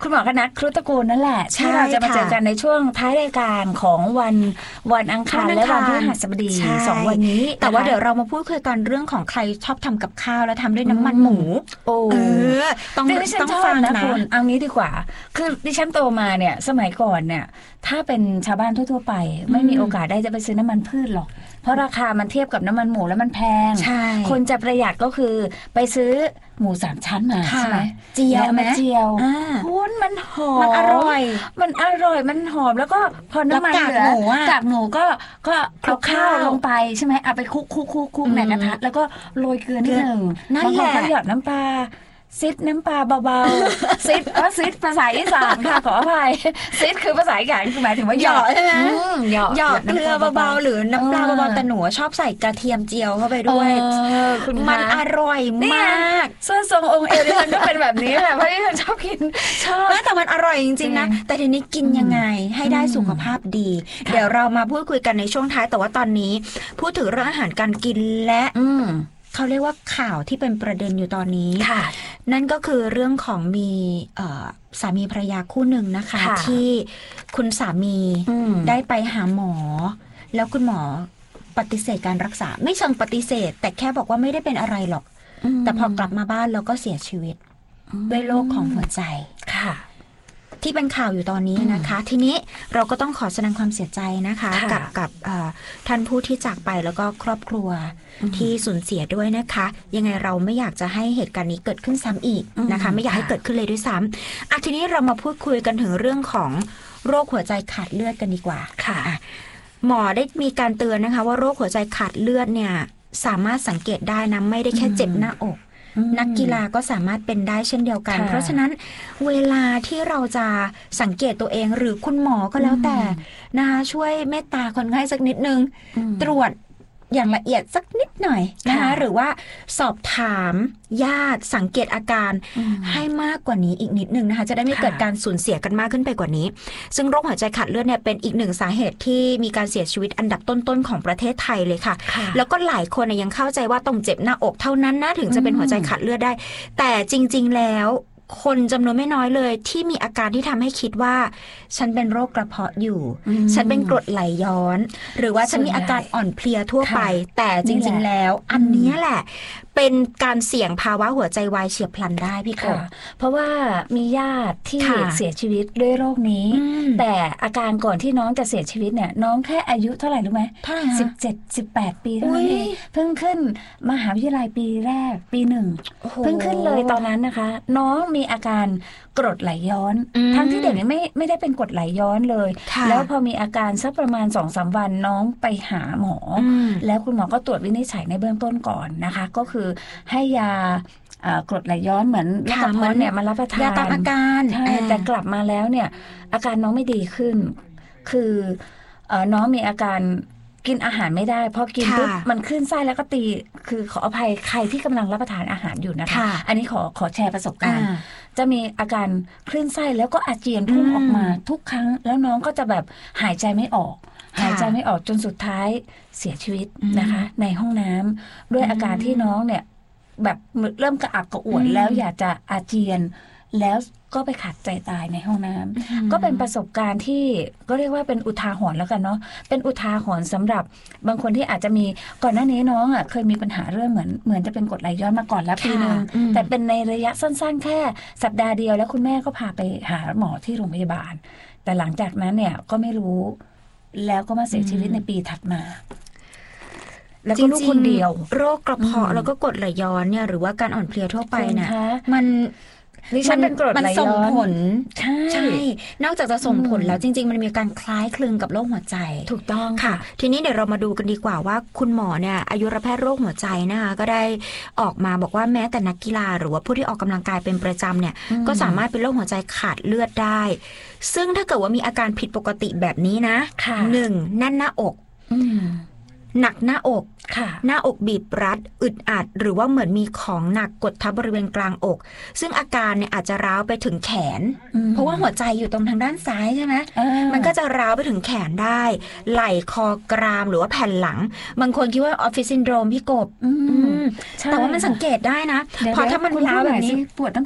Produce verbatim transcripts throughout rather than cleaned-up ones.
คุณหมอคณะครุฑตระกูลนั่นแหละที่เราจะมาเจอกันในช่วงท้ายรายการของวันวันอังคารและวันพฤหัสบดีสองวันนี้แต่ว่าเดี๋ยวเรามาพูดคุยกันเรื่องของใครชอบทำกับข้าวแล้วทำด้วยน้ำมันหมูโอ้ต้องต้องฟังนะคุณเอางี้ดีกว่าคือดิฉันโตมาเนี่ยสมัยก่อนเนี่ยถ้าเป็นชาวบ้านทั่วๆไปไม่มีโอกาสได้จะไปซื้อน้ำมันพืชหรอกเพราะราคามันเทียบกับน้ำมันหมูแล้วมันแพงคนจะประหยัดก็คือไปซื้อหมูสามชั้นมาใช่ไหมเจียวไหมเจียวคุณมันหอมมันอร่อยมันอร่อยมันหอมแล้วก็พอน้ำมันเหลือกากหมูก็ก็เอาข้าวลงไปใช่ไหมเอาไปคลุกคลุกคลุกคลุกในกระทะแล้วก็โรยเกลือนิดหนึ่งบางคนก็หยอดน้ำปลาซิดน้ำปลาเบาๆซิดอ๋อซิดภาษาอีสานค่ะขออภัยซิดคือภาษาอีสานคือหมายถึงว่าหยอดใช่ไหมหยอดหยอดเกลือเบาๆหรือน้ำปลาเบาๆแต่หนูชอบใส่กระเทียมเจียวเข้าไปด้วยมันอร่อยมากส่วนทรงองค์เอริชันก็เป็นแบบนี้แหละเพราะที่ฉันชอบกินชอบแต่มันอร่อยจริงๆนะแต่ทีนี้กินยังไงให้ได้สุขภาพดีเดี๋ยวเรามาพูดคุยกันในช่วงท้ายแต่ว่าตอนนี้พูดถึงเรื่องอาหารการกินและเขาเรียกว่าข่าวที่เป็นประเด็นอยู่ตอนนี้นั่นก็คือเรื่องของมีสามีภรรยาคู่หนึ่งนะคะที่คุณสามีได้ไปหาหมอแล้วคุณหมอปฏิเสธการรักษาไม่เชิงปฏิเสธแต่แค่บอกว่าไม่ได้เป็นอะไรหรอกแต่พอกลับมาบ้านแล้วก็เสียชีวิตด้วยโรคของหัวใจค่ะที่เป็นข่าวอยู่ตอนนี้นะคะทีนี้เราก็ต้องขอแสดงความเสียใจนะคะกับกับท่านผู้ที่จากไปแล้วก็ครอบครัวที่สูญเสียด้วยนะคะยังไงเราไม่อยากจะให้เหตุการณ์นี้เกิดขึ้นซ้ำอีกนะคะไม่อยากให้เกิดขึ้นเลยด้วยซ้ำอ่ะทีนี้เรามาพูดคุยกันถึงเรื่องของโรคหัวใจขาดเลือดกันดีกว่าค่ะหมอได้มีการเตือนนะคะว่าโรคหัวใจขาดเลือดเนี่ยสามารถสังเกตได้นะไม่ได้แค่เจ็บหน้าอกนักกีฬาก็สามารถเป็นได้เช่นเดียวกันเพราะฉะนั้นเวลาที่เราจะสังเกตตัวเองหรือคุณหมอก็แล้วแต่นะคะช่วยเมตตาคนไข้สักนิดนึงตรวจอย่างละเอียดสักนิดหน่อยนะคะหรือว่าสอบถามญาติสังเกตอาการให้มากกว่านี้อีกนิดนึงนะคะจะได้ไม่เกิดการสูญเสียกันมากขึ้นไปกว่านี้ซึ่งโรคหัวใจขาดเลือดเนี่ยเป็นอีกหนึ่งสาเหตุที่มีการเสียชีวิตอันดับต้นๆของประเทศไทยเลยค่ะแล้วก็หลายคนยังเข้าใจว่าต้องเจ็บหน้าอกเท่านั้นนะถึงจะเป็นหัวใจขาดเลือดได้แต่จริงๆแล้วคนจำนวนไม่น้อยเลยที่มีอาการที่ทำให้คิดว่าฉันเป็นโรคกระเพาะอยู่ฉันเป็นกรดไหลย้อนหรือว่าฉันมีอาการอ่อนเพลียทั่วไปแต่จริงๆแล้วอันนี้แหละเป็นการเสี่ยงภาวะหัวใจวายเฉียบพลันได้พี่กบเพราะว่ามีญาติที่เสียชีวิตด้วยโรคนี้แต่อาการก่อนที่น้องจะเสียชีวิตเนี่ยน้องแค่อายุเท่าไหร่รู้ไหมสิบเจ็ดสิบแปดปีเท่านั้นเองเพิ่งขึ้นมหาวิทยาลัยปีแรกปีหนึ่งเพิ่งขึ้นเลยตอนนั้นนะคะน้องมีอาการกรดไหลย้อนทั้งที่เด็กไม่ไม่ได้เป็นกรดไหลย้อนเลยแล้วพอมีอาการสักประมาณ สองถึงสาม วันน้องไปหาหมอแล้วคุณหมอก็ตรวจวินิจฉัยในเบื้องต้นก่อนนะคะก็คือให้ยากรดไหลย้อนเหมือนโรคกระเพาะเนี่ยมารับประทานยาตามอาการแต่กลับมาแล้วเนี่ยอาการน้องไม่ดีขึ้นคือน้องมีอาการกินอาหารไม่ได้พอกินปุ๊บมันคลื่นไส้แล้วก็ตีคือขออภัยใครที่กำลังรับประทานอาหารอยู่นะคะอันนี้ขอขอแชร์ประสบการณ์จะมีอาการคลื่นไส้แล้วก็อาเจียนพุ่งออกมาทุกครั้งแล้วน้องก็จะแบบหายใจไม่ออกหายใจไม่ออกจนสุดท้ายเสียชีวิตนะคะในห้องน้ำด้วยอาการที่น้องเนี่ยแบบเริ่มกระอักกระอ่วนแล้วอยากจะอาเจียนแล้วก็ไปขาดใจตายในห้องน้ำก็เป็นประสบการณ์ที่ก็เรียกว่าเป็นอุทาหรณ์แล้วกันเนาะเป็นอุทาหรณ์สำหรับบางคนที่อาจจะมีก่อนหน้านี้น้องอ่ะเคยมีปัญหาเรื่องเหมือนเหมือนจะเป็นกรดไหลย้อนมาก่อนแล้วปีนึงแต่เป็นในระยะสั้นๆแค่สัปดาห์เดียวแล้วคุณแม่ก็พาไปหาหมอที่โรงพยาบาลแต่หลังจากนั้นเนี่ยก็ไม่รู้แล้วก็มาเสียชีวิตในปีถัดมาแล้วก็ลูกคนเดียวโรคกระเพาะแล้วก็กรดไหลย้อนเนี่ยหรือว่าการอ่อนเพลียทั่วไปเนี่ยมันมันเป็นกรดไหลย้อนมันส่งผลใช่ใช่นอกจากจะส่งผลแล้วจริงๆมันมีการคล้ายคลึงกับโรคหัวใจถูกต้องค่ะทีนี้เดี๋ยวเรามาดูกันดีกว่าว่าคุณหมอเนี่ยอายุรแพทย์โรคหัวใจนะคะก็ได้ออกมาบอกว่าแม้แต่นักกีฬาหรือว่าผู้ที่ออกกำลังกายเป็นประจำเนี่ยก็สามารถเป็นโรคหัวใจขาดเลือดได้ซึ่งถ้าเกิดว่ามีอาการผิดปกติแบบนี้นะหนึ่งแน่นหน้าอกหนักหน้าอกหน้าอกบีบรัดอึดอัดหรือว่าเหมือนมีของหนักกดทับบริเวณกลางอกซึ่งอาการเนี่ยอาจจะร้าวไปถึงแขนเพราะว่าหัวใจอยู่ตรงทางด้านซ้ายใช่ไหมมันก็จะร้าวไปถึงแขนได้ไหล่คอกรามหรือว่าแผ่นหลังบางคนคิดว่าออฟฟิศซินโดรมพี่กบแต่ว่ามันสังเกตได้นะพอถ้ามันร้าวแบบนี้ปวดตั้งแต่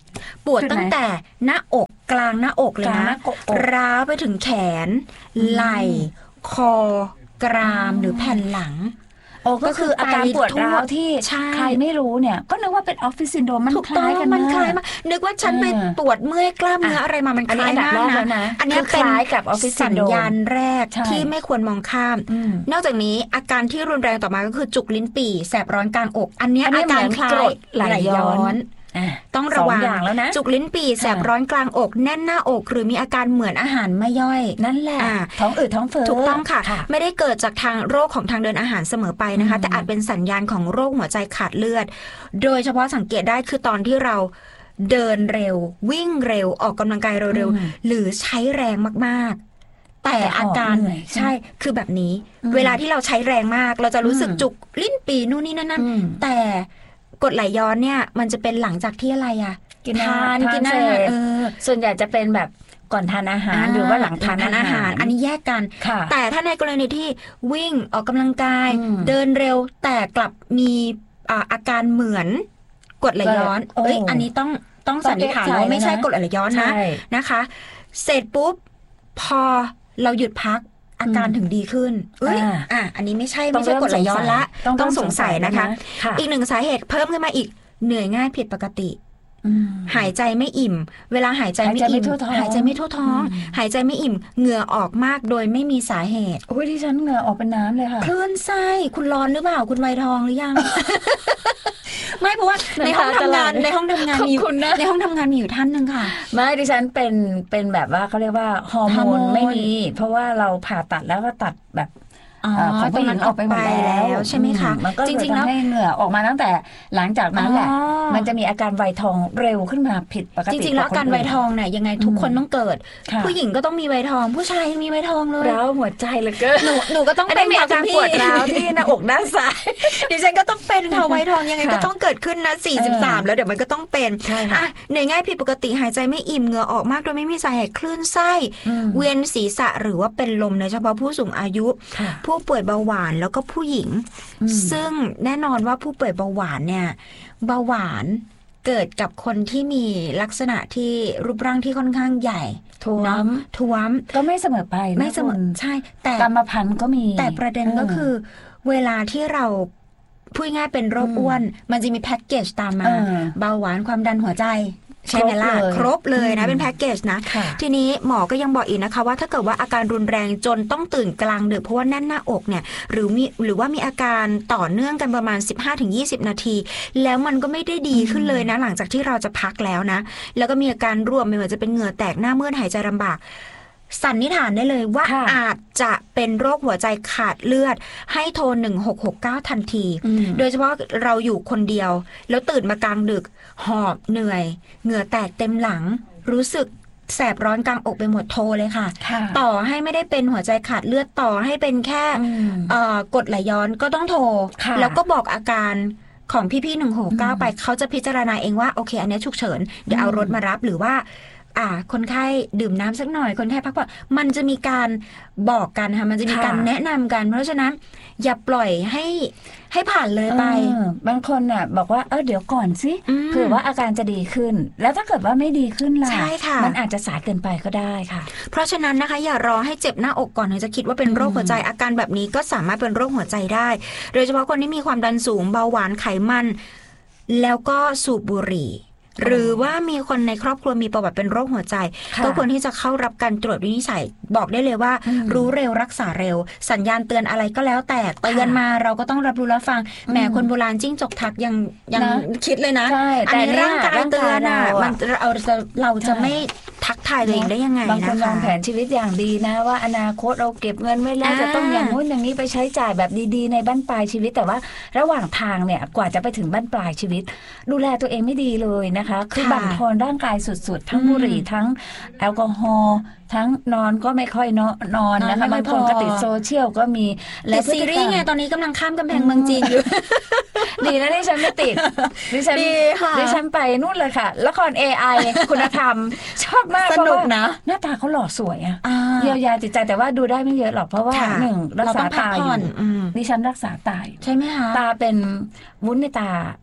ปวดตั้งแต่หน้าอกกลางหน้าอกเลยนะร้าวไปถึงแขนไหล่คอกรามหรือแผ่นหลังก็คืออาการปวดร้าวที่ใครไม่รู้เนี่ยก็นึกว่าเป็นออฟฟิศซินโดรมมันคล้ายกันมันคล้ายมากนึกว่าฉันไปปวดเมื่อยกล้ามเนื้ออะไรมามันคล้ายมากนะอันนี้คล้ายกับออฟฟิศซินโดรมสัญญาณแรกที่ไม่ควรมองข้ามนอกจากนี้อาการที่รุนแรงต่อมาก็คือจุกลิ้นปี่แสบร้อนกลางอกอันนี้อาการคล้ายไหลย้อนต้องระวังจุกลิ้นปี่แสบร้อนกลางอกแน่นหน้าอกหรือมีอาการเหมือนอาหารไม่ย่อยนั่นแหละท้องอืดท้องเฟ้อถูกต้องค่ะไม่ได้เกิดจากทางโรคของทางเดินอาหารเสมอไปนะคะแต่อาจเป็นสัญญาณของโรคหัวใจขาดเลือดโดยเฉพาะสังเกตได้คือตอนที่เราเดินเร็ววิ่งเร็วออกกำลังกายเร็วๆหรือใช้แรงมากๆแต่อาการใช่คือแบบนี้เวลาที่เราใช้แรงมากเราจะรู้สึกจุกลิ้นปี่นู่นนี่นั่นแต่กรดไหลย้อนเนี่ยมันจะเป็นหลังจากที่อะไรอ่ะกินทานกินอาหารเออส่วนใหญ่จะเป็นแบบก่อนทานอาหารหรือว่าหลังทานอาหารอันนี้แยกกันแต่ถ้าในกรณีที่วิ่งออกกำลังกายเดินเร็วแต่กลับมีอาการเหมือนกรดไหลย้อนเอ้ยอันนี้ต้องต้องสันนิษฐานว่าไม่ใช่กรดไหลย้อนนะนะคะเสร็จปุ๊บพอเราหยุดพักอาการถึงดีขึ้นเอ้ยอ่ะอันนี้ไม่ใช่ไม่ใช่กรดไหลย้อนละต้องสงสัยนะคะอีกหนึ่งสาเหตุเพิ่มขึ้นมาอีกเหนื่อยง่ายผิดปกติหายใจไม่อิ่มเวลาหายใจไม่อิ่มหายใจไม่ทั่วท้องหายใจไม่อิ่มเหงื่อออกมากโดยไม่มีสาเหตุโอ้ยที่ฉันเหงื่อออกเป็นน้ำเลยค่ะคลื่นไส้คุณร้อนหรือเปล่าคุณไวทองหรือยังไม่เพราะว่าในห้องทำงานในห้องทำงานมีอยู่ในห้องทำงานมีอยู่ท่านนึงค่ะไม่ดิฉันเป็นเป็นแบบว่าเขาเรียกว่าฮอร์โมนไม่มีเพราะว่าเราผ่าตัดแล้วก็ตัดแบบของผู้หญิงออกไปหมดแล้วใช่ไหมคะมันก็จริงๆแล้วให้เหงื่อออกมาตั้งแต่หลังจากนั้นแหละมันจะมีอาการไวทองเร็วขึ้นมาผิดปกติจริงๆแล้วการไวทองเนี่ยยังไงทุกคนต้องเกิดผู้หญิงก็ต้องมีไวทองผู้ชายมีไวทองเลยแล้วหัวใจเลยก็หนูหนูก็ต้องเป็นอาการปวดร้าวที่หน้าอกด้านซ้ายดิฉันก็ต้องเป็นค่ะไวทองยังไงก็ต้องเกิดขึ้นนะสี่สิบสามแล้วเดี๋ยวมันก็ต้องเป็นอ่ะเหนื่อยง่ายผิดปกติหายใจไม่อิ่มเหงื่อออกมากโดยไม่มีสาเหตุคลื่นไส้เวียนศีรษะหรือว่าเป็นลมโดยเฉพาะผู้สูงอายุผู้ป่วยเบาหวานแล้วก็ผู้หญิงซึ่งแน่นอนว่าผู้ป่วยเบาหวานเนี่ยเบาหวานเกิดกับคนที่มีลักษณะที่รูปร่างที่ค่อนข้างใหญ่ท้วมท้วมก็ไม่เสมอไปไม่เสมอใช่แต่กรรมพันธุ์ก็มีแต่ประเด็นก็คือเวลาที่เราพูดง่ายเป็นโรคอ้วนมันจะมีแพ็กเกจตามมาเบาหวานความดันหัวใจใช่ไหมล่ะครบเลยนะเป็นแพ็กเกจนะทีนี้หมอก็ยังบอกอีกนะคะว่าถ้าเกิดว่าอาการรุนแรงจนต้องตื่นกลางดึกเพราะว่าแน่นหน้าอกเนี่ยหรือมีหรือว่ามีอาการต่อเนื่องกันประมาณ สิบห้าถึงยี่สิบ นาทีแล้วมันก็ไม่ได้ดีขึ้นเลยนะหลังจากที่เราจะพักแล้วนะแล้วก็มีอาการร่วมไม่ว่าจะเป็นเหงื่อแตกหน้ามืดหายใจลำบากสันนิษฐานได้เลยว่าอาจจะเป็นโรคหัวใจขาดเลือดให้โทรหนึ่งหกหกเก้าทันทีโดยเฉพาะเราอยู่คนเดียวแล้วตื่นมากลางดึกหอบเหนื่อยเหงื่อแตกเต็มหลังรู้สึกแสบร้อนกลางอกไปหมดโทรเลยค่ะต่อให้ไม่ได้เป็นหัวใจขาดเลือดต่อให้เป็นแค่กรดไหลย้อนก็ต้องโทรแล้วก็บอกอาการของพี่ๆหนึ่งหกเก้าไปเขาจะพิจารณาเองว่าโอเคอันนี้ฉุกเฉินเดี๋ยวเอารถมารับหรือว่าอ่าคนไข้ดื่มน้ำสักหน่อยคนไข้พักผ่อนมันจะมีการบอกกันค่ะมันจะมีการแนะนำกันเพราะฉะนั้นอย่าปล่อยให้ให้ผ่านเลยไปบางคนน่ะบอกว่าเออเดี๋ยวก่อนสิเผื่อว่าอาการจะดีขึ้นแล้วถ้าเกิดว่าไม่ดีขึ้นล่ะมันอาจจะสายเกินไปก็ได้ค่ะเพราะฉะนั้นนะคะอย่ารอให้เจ็บหน้าอกก่อนถึงจะคิดว่าเป็นโรคหัวใจอาการแบบนี้ก็สามารถเป็นโรคหัวใจได้โดยเฉพาะคนที่มีความดันสูงเบาหวานไขมันแล้วก็สูบบุหรี่หรือว่ามีคนในครอบครัวมีประวัติเป็นโรคหัวใจก็ควรที่จะเข้ารับการตรวจวินิจฉัยบอกได้เลยว่ารู้เร็วรักษาเร็วสัญญาณเตือนอะไรก็แล้วแต่เตือนมาเราก็ต้องรับรู้รับฟังแหมคนโบราณจิ้งจกทักยังยังคิดเลยนะอันนี้ร่างกายเตือนอ่ะมันเราจะเราจะไม่ทักทายตัวเองได้ยังไงนะคะบางคนวางแผนชีวิตอย่างดีนะว่าอนาคตเราเก็บเงินไว้แล้วจะต้องอย่างนู้นอย่างนี้ไปใช้จ่ายแบบดีๆในบั้นปลายชีวิตแต่ว่าระหว่างทางเนี่ยกว่าจะไปถึงบั้นปลายชีวิตดูแลตัวเองไม่ดีเลยนะคะคือบั่นทอนร่างกายสุดๆทั้งบุหรี่ทั้งแอลกอฮอล์ทั้งนอนก็ไม่ค่อยนอนนะคะบางคนก็ติดโซเชียลก็มีและซีรีส์ไงตอนนี้กำลังข้ามกำแพงเมืองจีนอยู่ดีนะดิฉันไม่ติดดิฉันดิฉันไปนู่นเลยค่ะละคร เอ ไอ คุณธรรมชอบมากสนุกนะหน้าตาเขาหล่อสวยอ่ะเยียวยาจิตใจแต่ว่าดูได้ไม่เยอะหรอกเพราะว่าหนึ่งรักษาตาอยู่ดิฉันรักษาตาใช่ไหมคะตาเป็นวุ้นในตา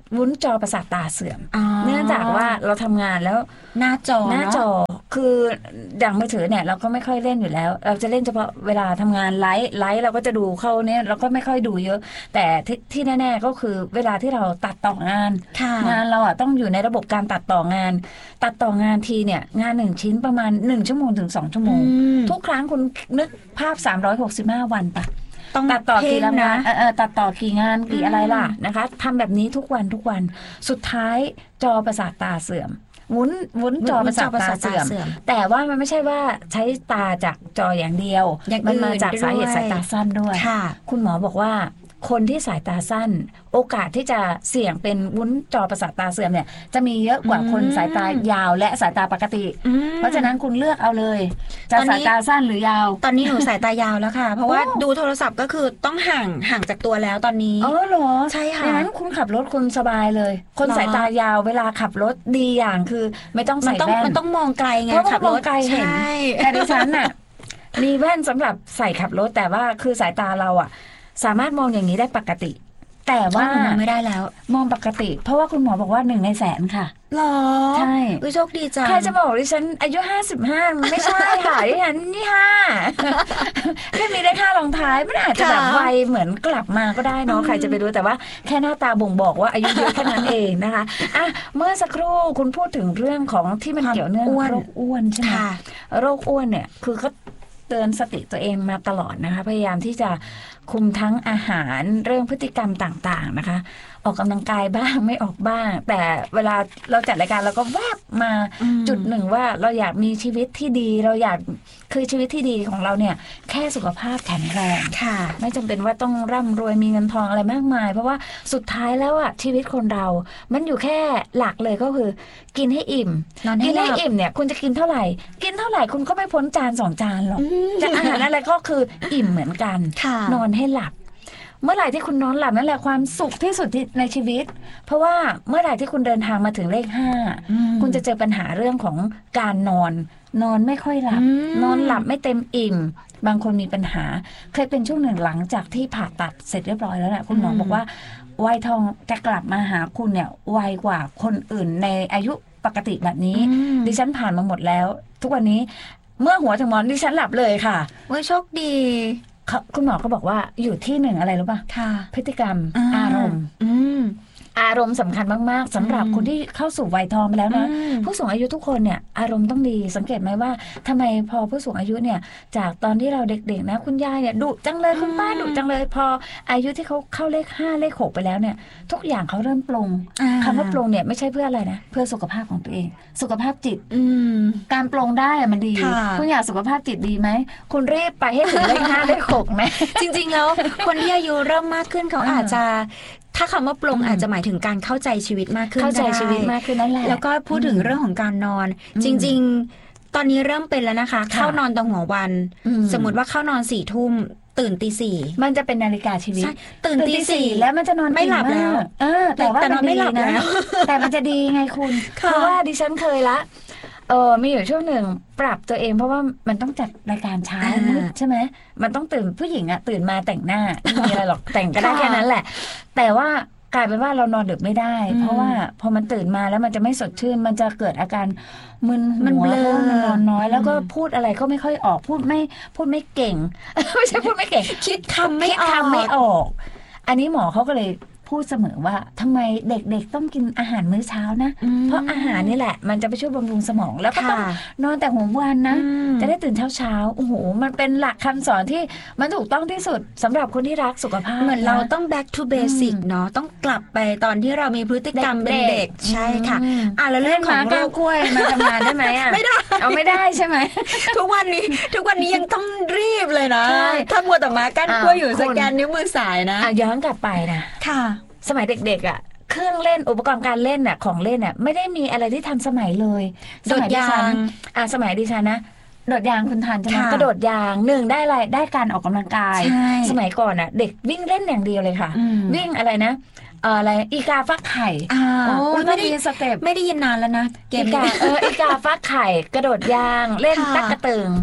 วุ้นจอประสาทตาเสื่อมเนื่องจากว่าเราทำงานแล้วหน้าจอหน้าจอคืออย่างมือถือเนี่ยเราก็ไม่ค่อยเล่นอยู่แล้วเราจะเล่นเฉพาะเวลาทำงานไลฟ์ไลฟ์เราก็จะดูเข้าเนี่ยเราก็ไม่ค่อยดูเยอะแต่ที่ที่แน่ๆก็คือเวลาที่เราตัดต่องานงานเราอ่ะต้องอยู่ในระบบการตัดต่องานตัดต่องานทีเนี่ยงานหนึ่งชิ้นประมาณหนึ่งชั่วโมงถึงสองชั่วโมงทุกครั้งคุณนึกภาพสามร้อยหกสิบห้าวันปะตัดต่อกี่งานเออตัดต่อกี่งานกี่อะไรล่ะนะคะทำแบบนี้ทุกวันทุกวันสุดท้ายจอประสาทตาเสื่อมวุ้นวุ้นจอประสาทตาเสื่อมแต่ว่ามันไม่ใช่ว่าใช้ตาจากจออย่างเดียวมันมาจากสาเหตุสายตาสั้นด้วยคุณหมอบอกว่าคนที่สายตาสั้นโอกาสที่จะเสี่ยงเป็นวุ้นจอประสาทตาเสื่อมเนี่ยจะมีเยอะกว่าคนสายตายาวและสายตาปกติเพราะฉะนั้นคุณเลือกเอาเลยจะสายตาสั้นหรือยาวตอนนี้หนูสายตายาวแล้วค่ะเพราะว่าดูโทรศัพท์ก็คือต้องห่างห่างจากตัวแล้วตอนนี้อ๋อเหรอใช่ค่ะดังนั้นคุณขับรถคุณสบายเลยคนสายตายาวเวลาขับรถดีอย่างคือไม่ต้องใส่แว่นมันต้องมองไกลไงขับรถไกลเห็นแต่ดิฉันน่ะมีแว่นสำหรับใส่ขับรถแต่ว่าคือสายตาเราอ่ะสามารถมองอย่างนี้ได้ปกติแต่ว่ามองไม่ได้แล้วมองปกติเพราะว่าคุณหมอบอกว่าหนึ่งในแสนค่ะหรอใช่โชคดีจังใครจะบอกดิฉันอายุห้าสิบห้าไม่ใช่ค่ะดิฉันนี่ห้าแค่มีได้ห้าลงท้ายมันอาจจะแบบวัยเหมือนกลับมาก็ได้เนาะใครจะไปรู้แต่ว่าแค่หน้าตาบ่งบอกว่าอายุเยอะแค่นั้นเองนะคะอ่ะเมื่อสักครู่คุณพูดถึงเรื่องของที่มันเกี่ยวเนื่องโรคอ้วนใช่ไหมโรคอ้วนเนี่ยคือเขาเตือนสติตัวเองมาตลอดนะคะพยายามที่จะคุมทั้งอาหารเรื่องพฤติกรรมต่างๆนะคะออกกำลังกายบ้างไม่ออกบ้างแต่เวลาเราจัดรายการเราก็แวบมาจุดหนึ่งว่าเราอยากมีชีวิตที่ดีเราอยากคือชีวิตที่ดีของเราเนี่ยแค่สุขภาพแข็งแรงค่ะไม่จำเป็นว่าต้องร่ำรวยมีเงินทองอะไรมากมายเพราะว่าสุดท้ายแล้วอะชีวิตคนเรามันอยู่แค่หลักเลยก็คือกินให้อิ่มกินให้อิ่มเนี่ยคุณจะกินเท่าไหร่กินเท่าไหร่คุณก็ไม่พ้นจานสองจานหรอกจะอาหารอะไรก็คืออิ่มเหมือนกันนอนให้หลับเมื่อไหร่ที่คุณนอนหลับนั่นแหละความสุขที่สุดในชีวิตเพราะว่าเมื่อไหร่ที่คุณเดินทางมาถึงเลขห้าคุณจะเจอปัญหาเรื่องของการนอนนอนไม่ค่อยหลับนอนหลับไม่เต็มอิ่มบางคนมีปัญหาเคยเป็นช่วงหนึ่งหลังจากที่ผ่าตัดเสร็จเรียบร้อยแล้วแหละคุณหมอบอกว่าวัยทองจะกลับมาหาคุณเนี่ยไวกว่าคนอื่นในอายุปกติแบบนี้ดิฉันผ่านมาหมดแล้วทุกวันนี้เมื่อหัวถึงหมอนดิฉันหลับเลยค่ะว่าโชคดีคุณหมอก็บอกว่าอยู่ที่หนึ่งอะไรรู้ป่ะพฤติกรรมอารมณ์อารมณ์สำคัญมากๆสำหรับคนที่เข้าสู่วัยทองไปแล้วนะผู้สูงอายุทุกคนเนี่ยอารมณ์ต้องดีสังเกตไหมว่าทำไมพอผู้สูงอายุเนี่ยจากตอนที่เราเด็กๆนะคุณยายเนี่ยดุจังเลยคุณป้าดุจังเลยพออายุที่เขาเข้าเลขห้าเลขหกไปแล้วเนี่ยทุกอย่างเขาเริ่มปลงคำว่าปลงเนี่ยไม่ใช่เพื่ออะไรนะเพื่อสุขภาพของตัวเองสุขภาพจิตการปลงได้มันดีคุณอยากสุขภาพจิตดีไหมคุณรีบไปให้ถึงเลขห้าเลขหกไหมจริงๆแล้วคนที่อายุเริ่มมากขึ้นเขาอาจจะถ้าคำว่าปลงอาจจะหมายถึงการเข้าใจชีวิตมากขึ้นเข้าใจชีวิตมากขึ้นนั่นแหละแล้วก็พูดถึงเรื่องของการนอนจริงๆตอนนี้เริ่มเป็นแล้วนะคะเข้านอนตอนหัววันสมมติว่าเข้านอนสี่ทุ่มตื่นตีสี่มันจะเป็นนาฬิกาชีวิตตื่นตีสี่แล้วมันจะนอนไม่หลับแล้วเออแต่ว่านอนไม่หลับนะแต่มันจะดีไงคุณเพราะว่าดิฉันเคยละเออมีอยู่ช่วงหนึ่งปรับตัวเองเพราะว่ามันต้องจัดรายการเช้ามืดใช่ไหมมันต้องตื่นผู้หญิงอะตื่นมาแต่งหน้าไม่มีอะไรหรอกแต่งก็ได้แค่นั้นแหละแต่ว่ากลายเป็นว่าเรานอนดึกไม่ได้เพราะว่าพอมันตื่นมาแล้วมันจะไม่สดชื่นมันจะเกิดอาการมึนหัวเพราะนอนน้อยแล้วก็พูดอะไรก็ไม่ค่อยออกพูดไม่พูดไม่เก่งไม่ใช่พูดไม่เก่งคิดคำไม่ออกคิดคำไม่ออกอันนี้หมอเขาก็เลยพูดเสมอว่าทำไมเด็กๆต้องกินอาหารมื้อเช้านะเพราะอาหารนี่แหละมันจะไปช่วยบำรุงสมองแล้วก็ต้องนอนแต่หัววันนะจะได้ตื่นเช้าๆโอ้โหมันเป็นหลักคำสอนที่มันถูกต้องที่สุดสำหรับคนที่รักสุขภาพเหมือนเราต้อง back to basic เนาะต้องกลับไปตอนที่เรามีพฤติกรรมเป็นเด็กใช่ค่ะอ่ะแล้วเรื่องของก้าวกล้วยมาทำงานได้ไหมอ่ะไม่ได้เอาไม่ได้ใช่ไหมทุกวันนี้ทุกวันนี้ยังต้องรีบเลยนะถ้ามัวแต่มากั้นกล้วยอยู่สแกนนิ้วมือสายนะย้อนกลับไปนะค่ะสมัยเด็กๆอ่ะเครื่องเล่นอุปกรณ์การเล่นน่ะของเล่นน่ะไม่ได้มีอะไรที่ทันสมัยเลยโดดยางอ่ะสมัยดิฉันนะโดดยางคุณทันใช่ไหมกระโดดยางหนึ่งได้อะไรได้การออกกำลังกายสมัยก่อนอ่ะเด็กวิ่งเล่นอย่างเดียวเลยค่ะวิ่งอะไรนะอะไรอีกาฟักไข่โอ้ไม่ได้ยินสเต็ปไม่ได้ยินนานแล้วนะเกมอีกาเอออีกาฟักไข่กระโดดยางเล่นตั๊กกระตึง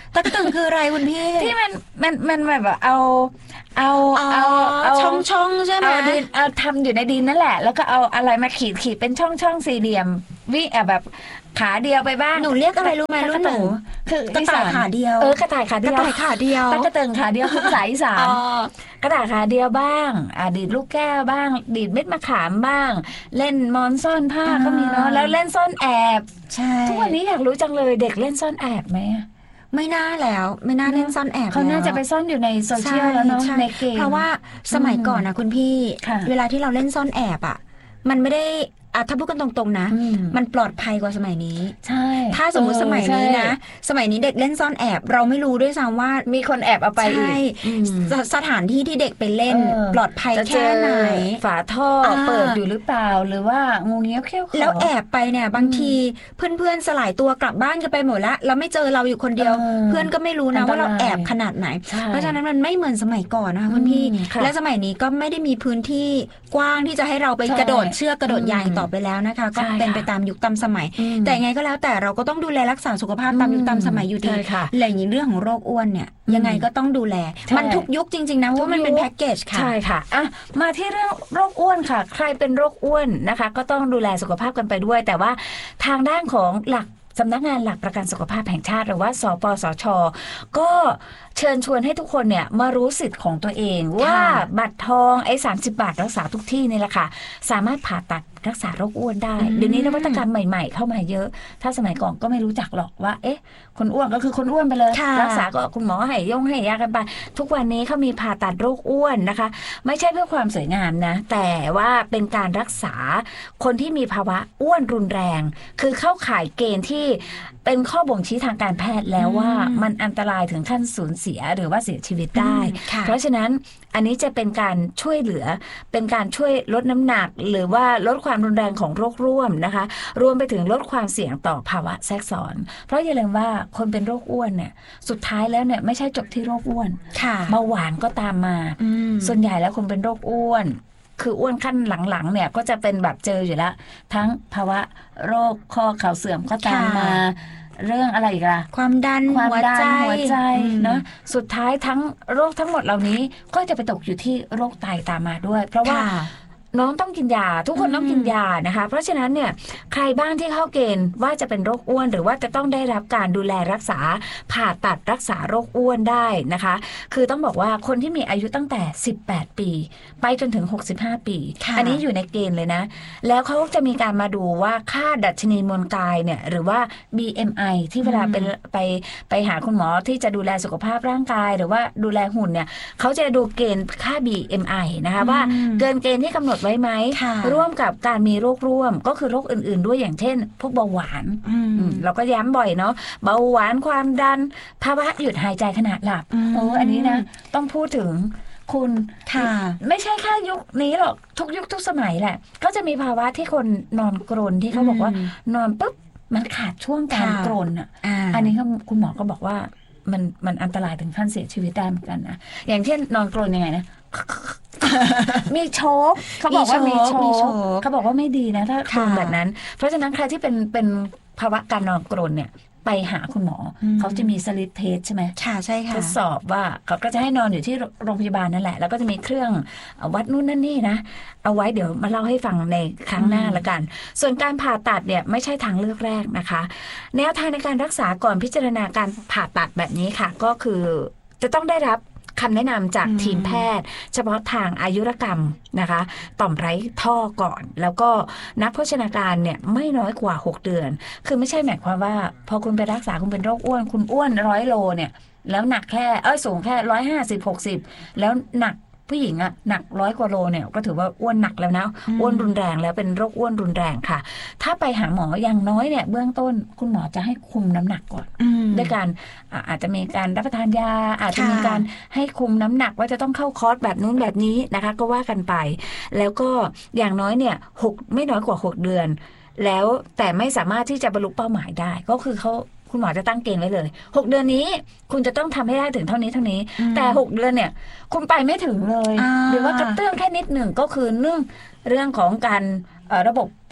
ตั๊กตึงคืออะไรคุณพี่ที่มันมันมันแบบเอาเอาเอาเอาช่องช่องใช่ไหมเอาดินเอาทำอยู่ในดินนั่นแหละแล้วก็เอาอะไรมาขีดขีดเป็นช่องช่องสี่เหลี่ยมวิ่งแบบขาเดียวไปบ้างหนูเรียกอะไรรู้ไหมรุ่นหนูคือกระต่ายขาเดียวเออกระต่ายขาเดียวกระต่ายขาเดียวตั๊กตึงขาเดียวคือสายอีสานกระต่ายขาเดียวบ้างอ่ะดีดลูกแก้วบ้างดีดเม็ดมะขามบ้างเล่นมอนซ่อนผ้าก็มีเนาะแล้วเล่นซ่อนแอบใช่ทุกวันนี้อยากรู้จังเลยเด็กเล่นซ่อนแอบไหมไม่น่าแล้วไม่น่าเล่นซ่อนแอบเขาน่าจะไปซ่อนอยู่ในโซเชียลแล้วเนาะในเกมเพราะว่าสมัยก่อนนะคุณพี่เวลาที่เราเล่นซ่อนแอบอ่ะมันไม่ได้ถ้าพูดกันตรงๆนะมันปลอดภัยกว่าสมัยนี้ใช่ถ้าสมมุติสมัยนี้นะสมัยนี้เด็กเล่นซ่อนแอบเราไม่รู้ด้วยซ้ำว่ามีคนแอบเอาไปอีกสถานที่ที่เด็กไปเล่นปลอดภัยแค่ไหนฝาท่อเปิดอยู่หรือเปล่าหรือว่างูเงี้ยวเขี้ยวขอแล้วแอบไปเนี่ยบางทีเพื่อนๆสลายตัวกลับบ้านกันไปหมดแล้วเราไม่เจอเราอยู่คนเดียวเพื่อนก็ไม่รู้นะว่าเราแอบขนาดไหนเพราะฉะนั้นมันไม่เหมือนสมัยก่อนนะคะคุณพี่และสมัยนี้ก็ไม่ได้มีพื้นที่กว้างที่จะให้เราไปกระโดดเชือกกระโดดยางต่อไปแล้วนะคะก็เป็นไปตามยุคตามสมัยแต่ไงก็แล้วแต่เราก็ต้องดูแลรักษาสุขภาพตามยุคตามสมัยอยู่ดีและอย่างนี้เรื่องของโรคอ้วนเนี่ยยังไงก็ต้องดูแลมันทุกยุคจริงๆนะเพราะมันเป็นแพ็กเกจค่ะใช่ค่ะอ่ะมาที่เรื่องโรคอ้วนค่ะใครเป็นโรคอ้วนนะคะก็ต้องดูแลสุขภาพกันไปด้วยแต่ว่าทางด้านของหลักสำนักงานหลักประกันสุขภาพแห่งชาติหรือว่าสปสช.ก็เชิญชวนให้ทุกคนเนี่ยมารู้สิทธิ์ของตัวเองว่าบัตรทองไอ้สามสิบบาทรักษาทุกที่นี่แหละค่ะสามารถผ่าตัดรักษาโรคอ้วนได้เดี๋ยวนี้นวัตกรรมใหม่ๆเข้ามาเยอะถ้าสมัยก่อนก็ไม่รู้จักหรอกว่าเอ๊ะคนอ้วนก็คือคนอ้วนไปเลยรักษาก็คุณหมอให้ยงให้ยากันไปทุกวันนี้เขามีผ่าตัดโรคอ้วนนะคะไม่ใช่เพื่อความสวยงามนะแต่ว่าเป็นการรักษาคนที่มีภาวะอ้วนรุนแรงคือเข้าข่ายเกณฑ์ที่เป็นข้อบ่งชี้ทางการแพทย์แล้วว่ามันอันตรายถึงขั้นสูญเสียหรือว่าเสียชีวิตได้เพราะฉะนั้นอันนี้จะเป็นการช่วยเหลือเป็นการช่วยลดน้ำหนักหรือว่าลดความรุนแรงของโรคร่วมนะคะรวมไปถึงลดความเสี่ยงต่อภาวะแทรกซ้อนเพราะอย่าลืมว่าคนเป็นโรคอ้วนเนี่ยสุดท้ายแล้วเนี่ยไม่ใช่จบที่โรคอ้วนเบาหวานก็ตามมาส่วนใหญ่แล้วคนเป็นโรคอ้วนคืออ้วนขั้นหลังๆเนี่ยก็จะเป็นแบบเจออยู่แล้วทั้งภาวะโรคข้อเข่าเสื่อมก็ตามมาเรื่องอะไรอีกล่ะความดันความดันหัวใจเนาะสุดท้ายทั้งโรคทั้งหมดเหล่านี้ก็จะไปตกอยู่ที่โรคไตตามมาด้วยเพราะว่าน้องต้องกินยาทุกคนต้องกินยานะคะเพราะฉะนั้นเนี่ยใครบ้างที่เข้าเกณฑ์ว่าจะเป็นโรคอ้วนหรือว่าจะต้องได้รับการดูแลรักษาผ่าตัดรักษาโรคอ้วนได้นะคะคือต้องบอกว่าคนที่มีอายุตั้งแต่สิบแปดปีไปจนถึงหกสิบห้าปีอันนี้อยู่ในเกณฑ์เลยนะแล้วเขาจะมีการมาดูว่าค่าดัชนีมวลกายเนี่ยหรือว่า บี เอ็ม ไอ ที่เวลาไปไปไปหาคุณหมอที่จะดูแลสุขภาพร่างกายหรือว่าดูแลหุ่นเนี่ยเขาจะดูเกณฑ์ค่า บี เอ็ม ไอ นะคะว่าเกินเกณฑ์ที่กำหนดไว้ไหมร่วมกับการมีโรคร่วมก็คือโรคอื่นๆด้วยอย่างเช่นพวกเบาหวานเราก็ย้ำบ่อยเนาะเบาหวานความดันภาวะหยุดหายใจขณะหลับโอ้อันนี้นะต้องพูดถึงคุณค่ะไม่ใช่แค่ยุคนี้หรอกทุกยุคทุกสมัยแหละก็จะมีภาวะที่คนนอนกรนที่เขาบอกว่านอนปุ๊บมันขาดช่วงการกรนอ่ะอันนี้คุณหมอก็บอกว่ามันมันอันตรายถึงขั้นเสียชีวิตได้เหมือนกันนะอย่างเช่นนอนกรนยังไงนะมีโชคเขาบอกว่ามีโชคเขาบอกว่าไม่ดีนะถ้าคนแบบนั้นเพราะฉะนั้นใครที่เป็นเป็นภาวะการนอนกรนเนี่ยไปหาคุณหมอเขาจะมีสลิปเทสใช่ไหมค่ะใช่ค่ะทดสอบว่าเขาก็จะให้นอนอยู่ที่โรงพยาบาลนั่นแหละแล้วก็จะมีเครื่องวัดนู่นนั่นนี่นะเอาไว้เดี๋ยวมาเล่าให้ฟังในครั้งหน้าละกันส่วนการผ่าตัดเนี่ยไม่ใช่ทางเลือกแรกนะคะแนวทางในการรักษาก่อนพิจารณาการผ่าตัดแบบนี้ค่ะก็คือจะต้องได้รับคำแนะนำจากทีมแพทย์เฉพาะทางอายุรกรรมนะคะต่อมไร้ท่อก่อนแล้วก็นักโภชนาการเนี่ยไม่น้อยกว่าหกเดือนคือไม่ใช่หมายความว่าพอคุณไปรักษาคุณเป็นโรคอ้วนคุณอ้วนร้อยโลเนี่ยแล้วหนักแค่เอ้ยสูงแค่ร้อยห้าสิบหกสิบแล้วหนักผู้หญิงอะหนักร้อยกว่าโลเนี่ยก็ถือว่าอ้วนหนักแล้วนะอ้วนรุนแรงแล้วเป็นโรคอ้วนรุนแรงค่ะถ้าไปหาหมออย่างน้อยเนี่ยเบื้องต้นคุณหมอจะให้คุมน้ำหนักก่อนด้วยการอาจจะมีการรับประทานยาอาจจะมีการให้คุมน้ำหนักว่าจะต้องเข้าคอร์สแบบนู้นแบบนี้นะคะก็ว่ากันไปแล้วก็อย่างน้อยเนี่ยหกไม่น้อยกว่าหกเดือนแล้วแต่ไม่สามารถที่จะบรรลุเป้าหมายได้ก็คือเขาคุณหมอจะตั้งเกณฑ์ไว้เลยหกเดือนนี้คุณจะต้องทำให้ได้ถึงเท่านี้เท่านี้แต่หกเดือนเนี่ยคุณไปไม่ถึงเลยหรือว่ากระเตื้องแค่นิดหนึ่งก็คือเรื่องเรื่องของการระบบ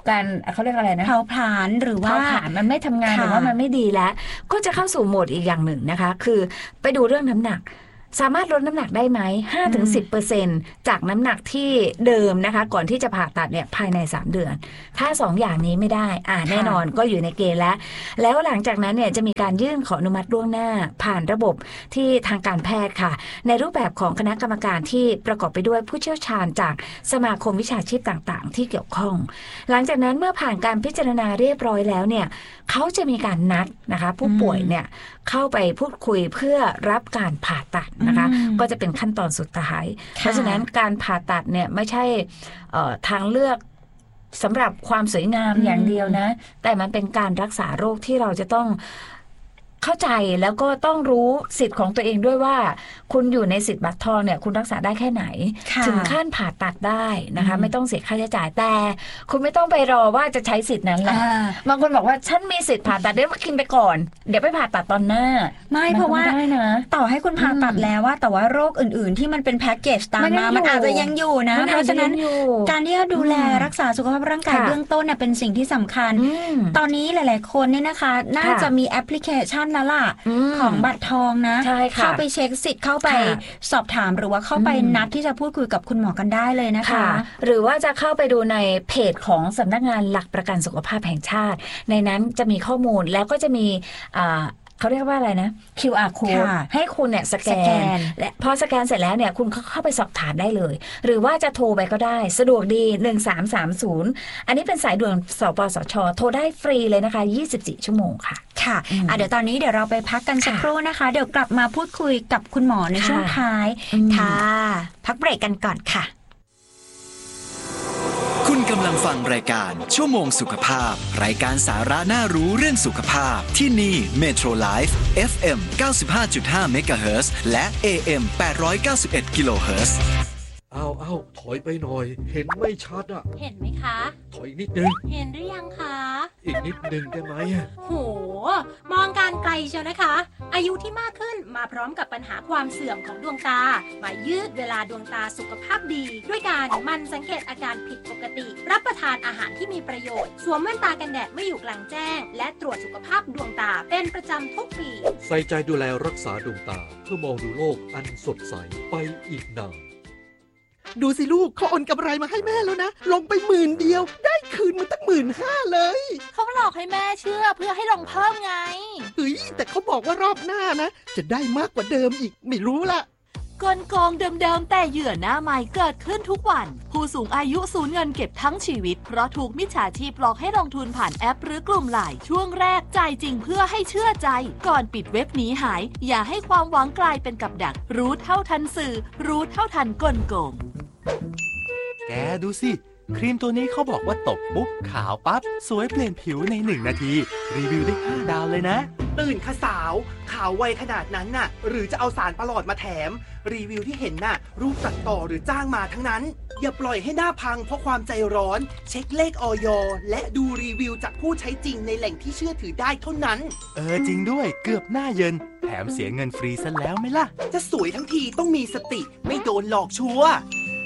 การเขาเรียกอะไรนะเผาผลาญหรือว่าเผาผลาญมันไม่ทำงานหรือว่ามันไม่ดีแล้วก็จะเข้าสู่โหมดอีกอย่างหนึ่งนะคะคือไปดูเรื่องน้ำหนักสามารถลดน้ำหนักได้ไหม ห้าถึงสิบเปอร์เซ็นต์ จากน้ำหนักที่เดิมนะคะก่อนที่จะผ่าตัดเนี่ยภายในสามเดือนถ้าสองอย่างนี้ไม่ได้อ่าแน่นอนก็อยู่ในเกณฑ์แล้วแล้วหลังจากนั้นเนี่ยจะมีการยื่นขออนุมัติล่วงหน้าผ่านระบบที่ทางการแพทย์ค่ะในรูปแบบของคณะกรรมการที่ประกอบไปด้วยผู้เชี่ยวชาญจากสมาคมวิชาชีพต่างๆที่เกี่ยวข้องหลังจากนั้นเมื่อผ่านการพิจารณาเรียบร้อยแล้วเนี่ยเขาจะมีการนัดนะคะผู้ป่วยเนี่ยเข้าไปพูดคุยเพื่อรับการผ่าตัดนะคะก็จะเป็นขั้นตอนสุดท้ายเพราะฉะนั้นการผ่าตัดเนี่ยไม่ใช่ทางเลือกสำหรับความสวยงามอย่างเดียวนะแต่มันเป็นการรักษาโรคที่เราจะต้องเข้าใจแล้วก็ต้องรู้สิทธิ์ของตัวเองด้วยว่าคุณอยู่ในสิทธิ์บัตรทองเนี่ยคุณรักษาได้แค่ไหนถึงขั้นผ่าตัดได้นะคะไม่ต้องเสียค่าใช้จ่ายแต่คุณไม่ต้องไปรอว่าจะใช้สิทธิ์นั้นแหละบางคนบอกว่าฉันมีสิทธิ์ผ่าตัดเดี๋ยวมากินไปก่อนเดี๋ยวไปผ่าตัดตอนหน้าไม่เพราะว่าต่อให้คุณผ่าตัดแล้วว่าแต่ว่าโรคอื่นๆที่มันเป็นแพ็กเกจตามมามันอาจจะยังอยู่นะเพราะฉะนั้นการที่จะดูแลรักษาสุขภาพร่างกายเบื้องต้นเนี่ยเป็นสิ่งที่สำคัญตอนนี้หลายๆคนเนี่ยนะคะน่าจะมีแอปพลิเคชันแล้วล่ะของบัตรทองนะเข้าไปเช็คสิทธิ์เข้าไปสอบถามหรือว่าเข้าไปนัดที่จะพูดคุยกับคุณหมอกันได้เลยนะคะหรือว่าจะเข้าไปดูในเพจของสำนักงานหลักประกันสุขภาพแห่งชาติในนั้นจะมีข้อมูลแล้วก็จะมีเขาเรียกว่าอะไรนะ คิว อาร์ code ให้คุณเนี่ยสแกนและพอสแกนเสร็จแล้วเนี่ยคุณเข้าไปสอบถามได้เลยหรือว่าจะโทรไปก็ได้สะดวกดีหนึ่งสามสามศูนย์อันนี้เป็นสายด่วนสปสช.โทรได้ฟรีเลยนะคะยี่สิบสี่ชั่วโมงค่ะค่ะอ่ะเดี๋ยวตอนนี้เดี๋ยวเราไปพักกันสักครู่นะคะเดี๋ยวกลับมาพูดคุยกับคุณหมอในช่วงท้ายค่ะพักเบรกกันก่อนค่ะคุณกำลังฟังรายการชั่วโมงสุขภาพรายการสาระน่ารู้เรื่องสุขภาพที่นี่ Metro Life เอฟ เอ็ม เก้าสิบห้าจุดห้า เมกะเฮิรตซ์และ เอ เอ็ม แปดร้อยเก้าสิบเอ็ด กิโลเฮิรตซ์เอาเอาถอยไปหน่อยเห็นไม่ชัดอ่ะเห็นไหมคะถอยนิดนึงเห็นหรือยังคะอีกนิดนึงได้ไหมโหมองการไกลเชียวนะคะอายุที่มากขึ้นมาพร้อมกับปัญหาความเสื่อมของดวงตามายืดเวลาดวงตาสุขภาพดีด้วยการมันสังเกตอาการผิดปกติรับประทานอาหารที่มีประโยชน์สวมแว่นตากันแดดไม่อยู่กลางแจ้งและตรวจสุขภาพดวงตาเป็นประจำทุกปีใส่ใจดูแลรักษาดวงตาเพื่อมองดูโลกอันสดใสไปอีกนานดูสิลูกเขาโอนกำไรมาให้แม่แล้วนะลงไปหมื่นเดียวได้คืนมาตั้งหมื่นห้าเลยเขาหลอกให้แม่เชื่อเพื่อให้ลงเพิ่มไงเฮ้ยแต่เขาบอกว่ารอบหน้านะจะได้มากกว่าเดิมอีกไม่รู้ละกลโกงเดิมๆแต่เหยื่อหน้าใหม่เกิดขึ้นทุกวันผู้สูงอายุสูญเงินเก็บทั้งชีวิตเพราะถูกมิจฉาชีพหลอกให้ลงทุนผ่านแอปหรือกลุ่มไลน์ช่วงแรกจ่ายจริงเพื่อให้เชื่อใจก่อนปิดเว็บหนีหายอย่าให้ความหวังกลายเป็นกับดักรู้เท่าทันสื่อรู้เท่าทันกลโกงแกดูสิครีมตัวนี้เขาบอกว่าตบปุ๊บขาวปั๊บสวยเปลี่ยนผิวในหนึ่งนาทีรีวิวได้ห้าดาวเลยนะตื่นค่ะสาวขาวไวขนาดนั้นน่ะหรือจะเอาสารประหลอดมาแถมรีวิวที่เห็นน่ะรูปตัดต่อหรือจ้างมาทั้งนั้นอย่าปล่อยให้หน้าพังเพราะความใจร้อนเช็คเลขอย.และดูรีวิวจากผู้ใช้จริงในแหล่งที่เชื่อถือได้เท่านั้นเออจริงด้วยเกือบหน้าเยินแถมเสียเงินฟรีซะแล้วไหมล่ะจะสวยทั้งทีต้องมีสติไม่โดนหลอกชัวร์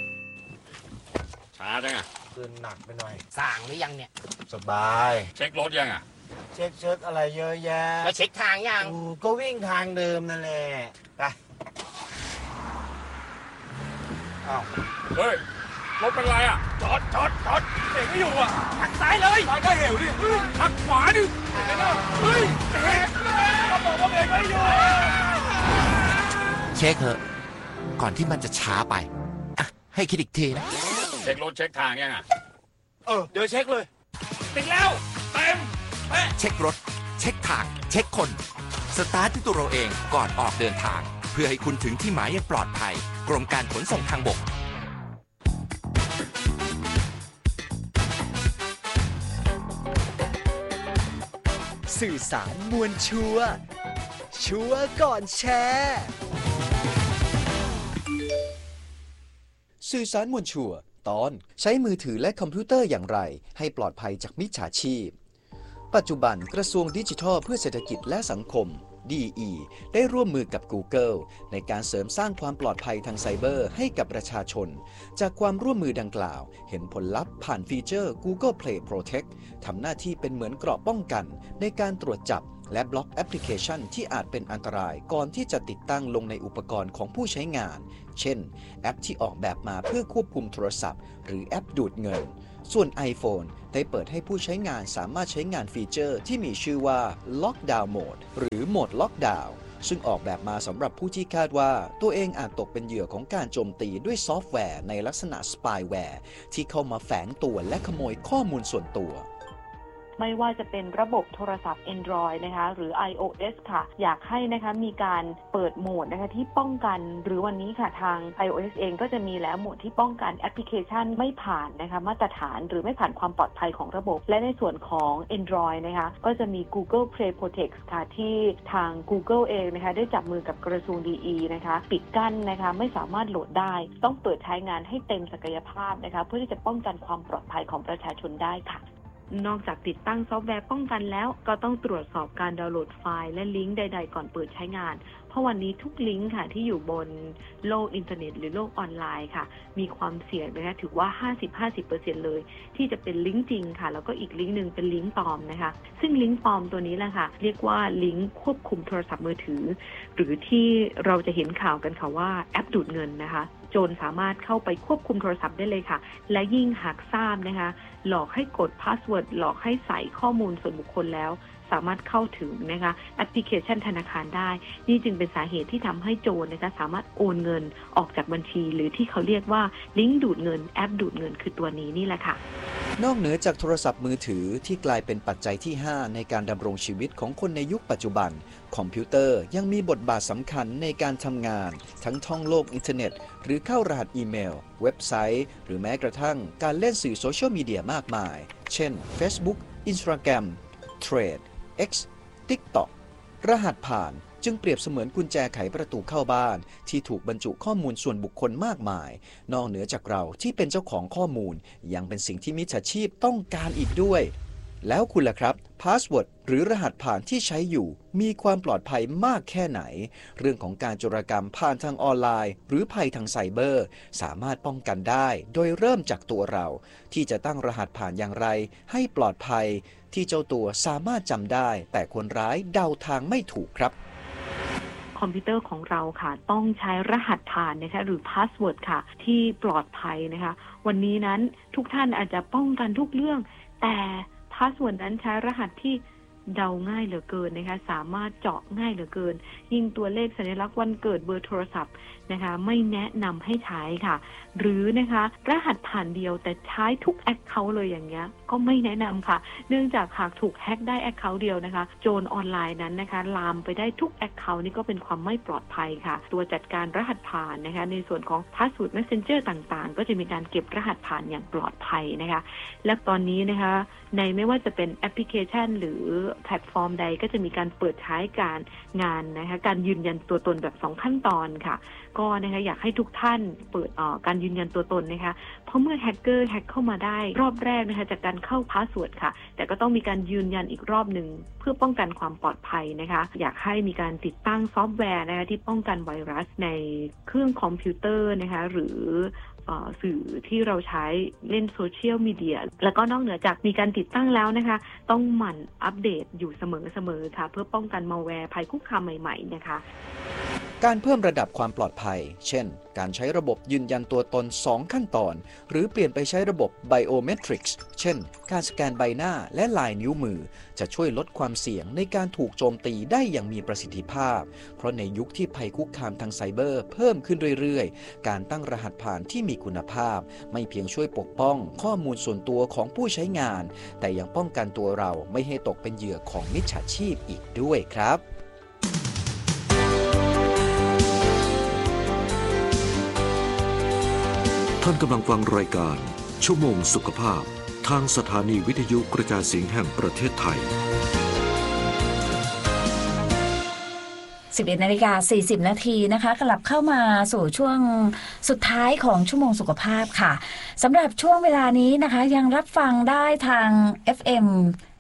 ช้าจังอ่ะคืนหนักไปหน่อยสั่งหรือยังเนี่ยสบายเช็ครถยังอ่ะเช็คเช็คอะไรเยอะแยะแล้วเช็คทางยังก็วิ่งทางเดิมนั่นแหละไปอ้าวเฮ้ยรถเป็นไรอ่ะจอดจอดจอดเบรกไม่อยู่อ่ะหักซ้ายเลยซ้ายก็เหวดิหักขวาดิเฮ้ยเบรกเลยเขาบอกว่าเบรกไม่อยู่เช็คเถอะก่อนที่มันจะช้าไปอ่ะให้คิดอีกทีนะเช็ครถเช็คทางยังอ่ะเออเดี๋ยวเช็คเลยติดแล้วเต็มเช็ครถเช็คทางเช็คคนสตาร์ทที่ตัวเราเองก่อนออกเดินทางเพื่อให้คุณถึงที่หมายอย่างปลอดภัยกรมการขนส่งทางบกสื่อสารมวลชัวร์ชัวร์ก่อนแชร์สื่อสารมวลชัวร์ตอนใช้มือถือและคอมพิวเตอร์อย่างไรให้ปลอดภัยจากมิจฉาชีพปัจจุบันกระทรวงดิจิทัลเพื่อเศรษฐกิจและสังคมดี อี ได้ร่วมมือกับ Google ในการเสริมสร้างความปลอดภัยทางไซเบอร์ให้กับประชาชนจากความร่วมมือดังกล่าวเห็นผลลัพธ์ผ่านฟีเจอร์ Google Play Protect ทำหน้าที่เป็นเหมือนเกราะป้องกันในการตรวจจับและบล็อกแอปพลิเคชันที่อาจเป็นอันตรายก่อนที่จะติดตั้งลงในอุปกรณ์ของผู้ใช้งานเช่นแอปที่ออกแบบมาเพื่อควบคุมโทรศัพท์หรือแอปดูดเงินส่วน iPhone ได้เปิดให้ผู้ใช้งานสามารถใช้งานฟีเจอร์ที่มีชื่อว่า Lockdown Mode หรือโหมด Lockdown ซึ่งออกแบบมาสำหรับผู้ที่คาดว่าตัวเองอาจตกเป็นเหยื่อของการโจมตีด้วยซอฟต์แวร์ในลักษณะสปายแวร์ที่เข้ามาแฝงตัวและขโมยข้อมูลส่วนตัวไม่ว่าจะเป็นระบบโทรศัพท์ Android นะคะหรือ iOS ค่ะอยากให้นะคะมีการเปิดโหมดนะคะที่ป้องกันหรือวันนี้ค่ะทาง iOS เองก็จะมีแล้วโหมดที่ป้องกันแอปพลิเคชันไม่ผ่านนะคะมาตรฐานหรือไม่ผ่านความปลอดภัยของระบบและในส่วนของ Android นะคะก็จะมี Google Play Protect ค่ะที่ทาง Google เองนะคะได้จับมือกับกระทรวง ดี อี นะคะปิดกั้นนะคะไม่สามารถโหลดได้ต้องเปิดใช้งานให้เต็มศักยภาพนะคะเพื่อที่จะป้องกันความปลอดภัยของประชาชนได้ค่ะนอกจากติดตั้งซอฟต์แวร์ป้องกันแล้วก็ต้องตรวจสอบการดาวน์โหลดไฟล์และลิงก์ใดๆก่อนเปิดใช้งานเพราะวันนี้ทุกลิงก์ค่ะที่อยู่บนโลกอินเทอร์เน็ตหรือโลกออนไลน์ค่ะมีความเสี่ยงนะคะถือว่า ห้าสิบ ห้าสิบเปอร์เซ็นต์ เลยที่จะเป็นลิงก์จริงค่ะแล้วก็อีกลิงก์นึงเป็นลิงก์ปลอมนะคะซึ่งลิงก์ปลอมตัวนี้แหละค่ะเรียกว่าลิงก์ควบคุมโทรศัพท์มือถือหรือที่เราจะเห็นข่าวกันค่ะว่าแอปดูดเงินนะคะโจรสามารถเข้าไปควบคุมโทรศัพท์ได้เลยค่ะและยิ่งหากทราบนะคะหลอกให้กดพาสเวิร์ดหลอกให้ใส่ข้อมูลส่วนบุคคลแล้วสามารถเข้าถึงนะคะแอปพลิเคชันธนาคารได้นี่จึงเป็นสาเหตุที่ทำให้โจรนะคะสามารถโอนเงินออกจากบัญชีหรือที่เขาเรียกว่าลิงก์ดูดเงินแอปดูดเงินคือตัวนี้นี่แหละค่ะนอกเหนือจากโทรศัพท์มือถือที่กลายเป็นปัจจัยที่ห้าในการดำรงชีวิตของคนในยุคปัจจุบันคอมพิวเตอร์ยังมีบทบาทสำคัญในการทำงานทั้งท่องโลกอินเทอร์เน็ตหรือเข้ารหัสอีเมลเว็บไซต์หรือแม้กระทั่งการเล่นสื่อโซเชียลมีเดียมากมายเช่น Facebook Instagram Threads X TikTok รหัสผ่านจึงเปรียบเสมือนกุญแจไขประตูเข้าบ้านที่ถูกบรรจุข้อมูลส่วนบุคคลมากมายนอกเหนือจากเราที่เป็นเจ้าของข้อมูลยังเป็นสิ่งที่มิจฉาชีพต้องการอีกด้วยแล้วคุณล่ะครับพาสเวิร์ดหรือรหัสผ่านที่ใช้อยู่มีความปลอดภัยมากแค่ไหนเรื่องของการโจรกรรมผ่านทางออนไลน์หรือภัยทางไซเบอร์สามารถป้องกันได้โดยเริ่มจากตัวเราที่จะตั้งรหัสผ่านอย่างไรให้ปลอดภัยที่เจ้าตัวสามารถจำได้แต่คนร้ายเดาทางไม่ถูกครับคอมพิวเตอร์ของเราค่ะต้องใช้รหัสผ่านนะคะหรือพาสเวิร์ดค่ะที่ปลอดภัยนะคะวันนี้นั้นทุกท่านอาจจะป้องกันทุกเรื่องแต่พาสเวิร์ดนั้นใช้รหัสที่เดาง่ายเหลือเกินนะคะสามารถเจาะง่ายเหลือเกินยิ่งตัวเลขสัญลักษณ์วันเกิดเบอร์โทรศัพท์นะคะไม่แนะนำให้ใช้ค่ะหรือนะคะรหัสผ่านเดียวแต่ใช้ทุกแอคเคาท์เลยอย่างเงี้ยก็ไม่แนะนำค่ะเนื่องจากหากถูกแฮ็กได้แอคเคาท์เดียวนะคะโจรออนไลน์นั้นนะคะลามไปได้ทุกแอคเคาท์นี่ก็เป็นความไม่ปลอดภัยค่ะตัวจัดการรหัสผ่านนะคะในส่วนของ Password Messenger ต่างๆก็จะมีการเก็บรหัสผ่านอย่างปลอดภัยนะคะและตอนนี้นะคะในไม่ว่าจะเป็นแอปพลิเคชันหรือแพลตฟอร์มใดก็จะมีการเปิดใช้การงานนะคะการยืนยันตัวตนแบบสองขั้นตอนค่ะก็นะคะอยากให้ทุกท่านเปิดออกการยืนยันตัวตนนะคะเพราะเมื่อแฮกเกอร์แฮกเข้ามาได้รอบแรกนะคะจากการเข้าพาสเวิร์ดค่ะแต่ก็ต้องมีการยืนยันอีกรอบหนึ่งเพื่อป้องกันความปลอดภัยนะคะอยากให้มีการติดตั้งซอฟต์แวร์นะคะที่ป้องกันไวรัสในเครื่องคอมพิวเตอร์นะคะหรือสื่อที่เราใช้เล่นโซเชียลมีเดียแล้วก็นอกเหนือจากมีการติดตั้งแล้วนะคะต้องหมั่นอัปเดตอยู่เสมอๆค่ะเพื่อป้องกันมัลแวร์ภัยคุกคามใหม่ๆนะคะการเพิ่มระดับความปลอดภัยเช่นการใช้ระบบยืนยันตัวตนสองขั้นตอนหรือเปลี่ยนไปใช้ระบบ Biometrics เช่นการสแกนใบหน้าและลายนิ้วมือจะช่วยลดความเสี่ยงในการถูกโจมตีได้อย่างมีประสิทธิภาพเพราะในยุคที่ภัยคุกคามทางไซเบอร์เพิ่มขึ้นเรื่อยๆการตั้งรหัสผ่านที่มีคุณภาพไม่เพียงช่วยปกป้องข้อมูลส่วนตัวของผู้ใช้งานแต่ยังป้องกันตัวเราไม่ให้ตกเป็นเหยื่อของมิจฉาชีพอีกด้วยครับท่านกำลังฟังรายการชั่วโมงสุขภาพทางสถานีวิทยุกระจายเสียงแห่งประเทศไทยสิบเอ็ดนาฬิกาสี่สิบนาทีนะคะกลับเข้ามาสู่ช่วงสุดท้ายของชั่วโมงสุขภาพค่ะสำหรับช่วงเวลานี้นะคะยังรับฟังได้ทาง เอฟ เอ็ม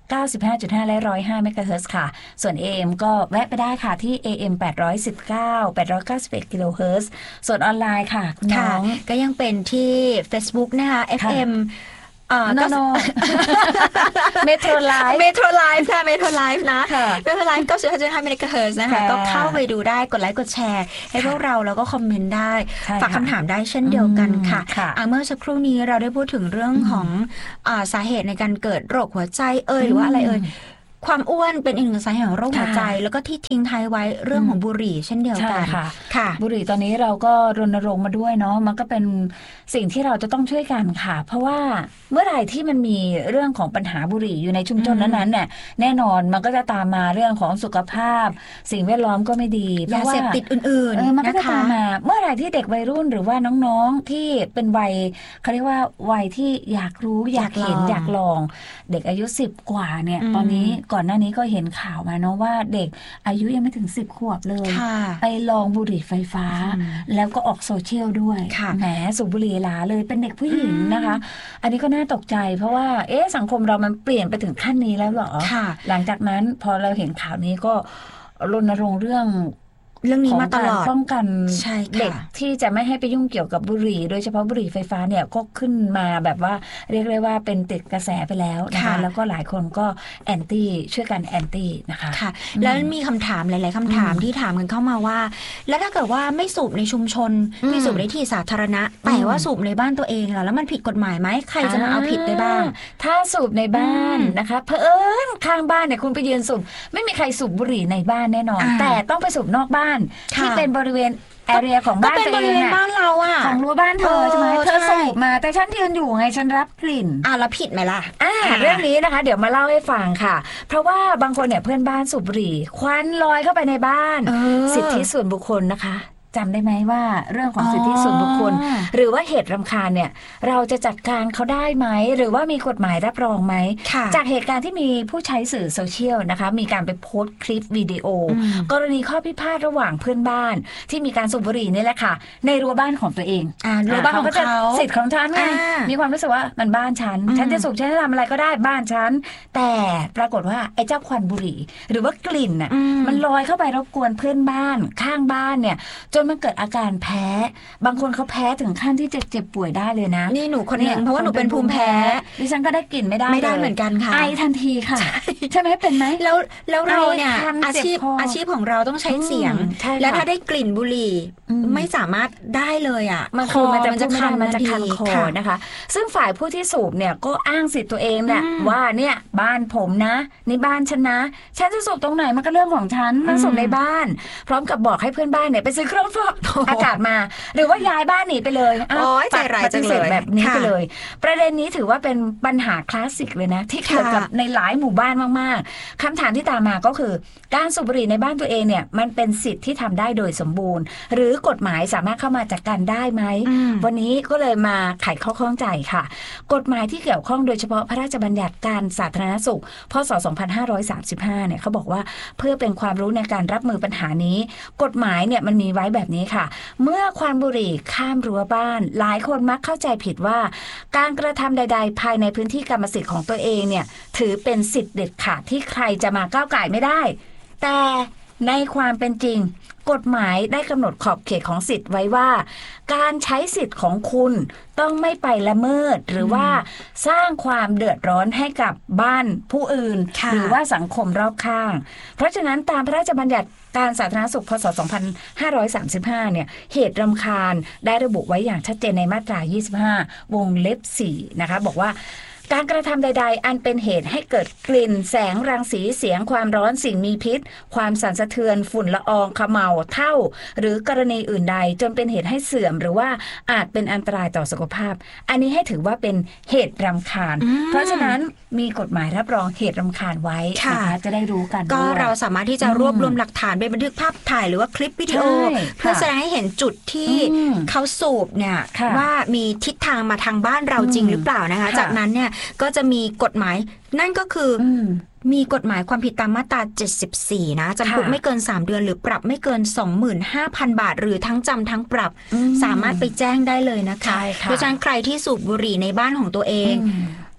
เก้าสิบห้าจุดห้า และ หนึ่งร้อยห้า เมกะเฮิรตซ์ค่ะส่วน เอ เอ็ม ก็แวะไปได้ค่ะที่ เอ เอ็ม แปดร้อยสิบเก้า แปดร้อยเก้าสิบเอ็ด กิโลเฮิรตซ์ส่วนออนไลน์ค่ะคุณน้องก็ยังเป็นที่ Facebook นะคะ เอฟ เอ็มอ่าโนโนเมโทรไลฟ์เมโทรไลฟ์ค่ะเมโทรไลฟ์นะเมโทรไลฟ์เก้าสิบห้าจุดห้า เมกะเฮิรตซ์นะคะก็เข้าไปดูได้กดไลค์กดแชร์ให้พวกเราแล้วก็คอมเมนต์ได้ฝากคำถามได้เช่นเดียวกันค่ะเมื่อสักครู่นี้เราได้พูดถึงเรื่องของสาเหตุในการเกิดโรคหัวใจเอ่ยหรือว่าอะไรเอ่ยความอ้วนเป็นอีกหนึ่งสาเหตุของโรคหัวใจแล้วก็ที่ทิ้งท้ายไว้เรื่องของบุหรี่เช่นเดียวกันค่ะค่ะบุหรี่ตอนนี้เราก็รณรงค์มาด้วยเนาะมันก็เป็นสิ่งที่เราจะต้องช่วยกันค่ะเพราะว่าเมื่อไหร่ที่มันมีเรื่องของปัญหาบุหรี่อยู่ในชุมชนนั้นๆเนี่ยแน่นอนมันก็จะตามมาเรื่องของสุขภาพสิ่งแวดล้อมก็ไม่ดียาเสพติดอื่นๆมันก็จะตามมาเมื่อไหร่ที่เด็กวัยรุ่นหรือว่าน้องๆที่เป็นวัยเขาเรียกว่าวัยที่อยากรู้อยากเห็นอยากลองเด็กอายุสิบกว่าเนี่ยตอนนี้ก่อนหน้านี้ก็เห็นข่าวมาเนาะว่าเด็กอายุยังไม่ถึงสิบขวบเลยไปลองบุหรี่ไฟฟ้าแล้วก็ออกโซเชียลด้วยแหมสูบบุหรี่หลาเลยเป็นเด็กผู้หญิงนะคะอันนี้ก็น่าตกใจเพราะว่าเอ๊ะสังคมเรามันเปลี่ยนไปถึงขั้นนี้แล้วเหรอหลังจากนั้นพอเราเห็นข่าวนี้ก็รณรงค์เรื่องเรื่องนี้มาตลอดป้องกันเด็กที่จะไม่ให้ไปยุ่งเกี่ยวกับบุหรี่โดยเฉพาะบุหรี่ไฟฟ้าเนี่ยก็ขึ้นมาแบบว่าเรียกได้ว่าเป็นติดกระแสไปแล้วนะคะแล้วก็หลายคนก็แอนตี้ช่วยกันแอนตี้นะคะค่ะแล้วมีคำถามหลายๆคำถามที่ถามกันเข้ามาว่าแล้วถ้าเกิดว่าไม่สูบในชุมชนไม่สูบในที่สาธารณะแต่ว่าสูบในบ้านตัวเองแล้วมันผิดกฎหมายไหมใครจะมาเอาผิดได้บ้างถ้าสูบในบ้านนะคะเผอิญข้างบ้านเนี่ยคุณไปยืนสูบไม่มีใครสูบบุหรี่ในบ้านแน่นอนแต่ต้องไปสูบนอกบ้านที่เป็นบริเวณแอเรียของบ้านตัวเองบ้านเราอ่ะของรั้วบ้านเธอใช่ไหมเธอสูบมาแต่ฉันยืนอยู่ไงฉันรับกลิ่นอ่ะแล้วผิดไหมล่ะอ่าเรื่องนี้นะคะเดี๋ยวมาเล่าให้ฟังค่ะเพราะว่าบางคนเนี่ยเพื่อนบ้านสูบบุหรี่ควันลอยเข้าไปในบ้านสิทธิส่วนบุคคลนะคะจำได้ไหมว่าเรื่องของสิทธิส่วนบุคคลหรือว่าเหตุรำคาญเนี่ยเราจะจัดการเขาได้ไหมหรือว่ามีกฎหมายรับรองไหมจากเหตุการณ์ที่มีผู้ใช้สื่อโซเชียลนะคะมีการไปโพสต์คลิปวิดีโอกรณีข้อพิพาทระหว่างเพื่อนบ้านที่มีการสูบบุหรี่นี่แหละค่ะในรั้วบ้านของตัวเองรั้วบ้านของเขาสิทธิ์ของฉันไงมีความรู้สึกว่ามันบ้านฉันฉันจะสูบฉันจะทำอะไรก็ได้บ้านฉันแต่ปรากฏว่าไอ้เจ้าควันบุหรี่หรือว่ากลิ่นน่ะมันลอยเข้าไปรบกวนเพื่อนบ้านข้างบ้านเนี่ยจนมันเกิดอาการแพ้บางคนเขาแพ้ถึงขั้นที่จะเจ็บป่วยได้เลยนะนี่หนูคนนึงเพราะว่าหนูเป็นภูมิแพ้ดิฉันก็ได้กลิ่นไม่ได้ไม่ได้เหมือนกันค่ะไอทันทีค่ะใช่ไหมเป็นไหมแล้วแล้วเราเนี่ยอาชีพอาชีพของเราต้องใช้เสียงแล้วถ้าได้กลิ่นบุหรี่ไม่สามารถได้เลยอ่ะมันคือมันจะคันมันจะคันคอนะคะซึ่งฝ่ายผู้ที่สูบเนี่ยก็อ้างสิทธิ์ตัวเองแหละว่าเนี่ยบ้านผมนะนี่บ้านฉันนะฉันจะสูบตรงไหนมันก็เรื่องของฉันมันสูบในบ้านพร้อมกับบอกให้เพื่อนบ้านเนี่ยไปซื้อเครื่องฟอกอากาศมาหรือว่าย้ายบ้านหนีไปเลยใจร้ายจังเลยแบบนี้ไปเลยประเด็นนี้ถือว่าเป็นปัญหาคลาสสิกเลยนะที่เกิดกับในหลายหมู่บ้านมากๆคำถามที่ตามมาก็คือการสูบบุหรี่ในบ้านตัวเองเนี่ยมันเป็นสิทธิ์ที่ทำได้โดยสมบูรณ์หรือกฎหมายสามารถเข้ามาจัดการได้ไหมวันนี้ก็เลยมาไขข้อข้องใจค่ะกฎหมายที่เกี่ยวข้องโดยเฉพาะพระราชบัญญัติการสาธารณสุขพ.ศ. สองพันห้าร้อยสามสิบห้าเนี่ยเขาบอกว่าเพื่อเป็นความรู้ในการรับมือปัญหานี้กฎหมายเนี่ยมันมีไว้แบบนี้ค่ะเมื่อควันบุหรี่ข้ามรั้วบ้านหลายคนมักเข้าใจผิดว่าการกระทำใดๆภายในพื้นที่กรรมสิทธิ์ของตัวเองเนี่ยถือเป็นสิทธิ์เด็ดขาดที่ใครจะมาก้าวก่ายไม่ได้แต่ในความเป็นจริงกฎหมายได้กำหนดขอบเขตของสิทธิ์ไว้ว่าการใช้สิทธิ์ของคุณต้องไม่ไปละเมิดหรือว่าสร้างความเดือดร้อนให้กับบ้านผู้อื่นหรือว่าสังคมรอบข้างเพราะฉะนั้นตามพระราชบัญญัติการสาธารณสุขพ.ศ. สองพันห้าร้อยสามสิบห้าเนี่ยเหตุรำคาญได้ระบุไว้อย่างชัดเจนในมาตรายี่สิบห้าวงเล็บสี่นะคะบอกว่าการกระทำใดๆอันเป็นเหตุให้เกิดกลิ่นแสงรังสีเสียงความร้อนสิ่งมีพิษความสั่นสะเทือนฝุ่นละอองเขม่าเท่าหรือกรณีอื่นใดจนเป็นเหตุให้เสื่อมหรือว่าอาจเป็นอันตรายต่อสุขภาพอันนี้ให้ถือว่าเป็นเหตุรำคาญเพราะฉะนั้นมีกฎหมายรับรองเหตุรำคาญไว้นะคะจะได้รู้กันก็เราสามารถที่จะรวบรวมหลักฐานเป็นบันทึกภาพถ่ายหรือว่าคลิปวิดีโอเพื่อแสดงให้เห็นจุดที่เขาสูบเนี่ยว่ามีทิศทางมาทางบ้านเราจริงหรือเปล่านะคะจากนั้นเนี่ยก็จะมีกฎหมายนั่นก็คือมีกฎหมายความผิดตามมาตราเจ็ดสิบสี่นะจำคุกไม่เกินสามเดือนหรือปรับไม่เกิน สองหมื่นห้าพัน บาทหรือทั้งจำทั้งปรับสามารถไปแจ้งได้เลยนะคะเพราะฉะนั้นใครที่สูบบุหรี่ในบ้านของตัวเอง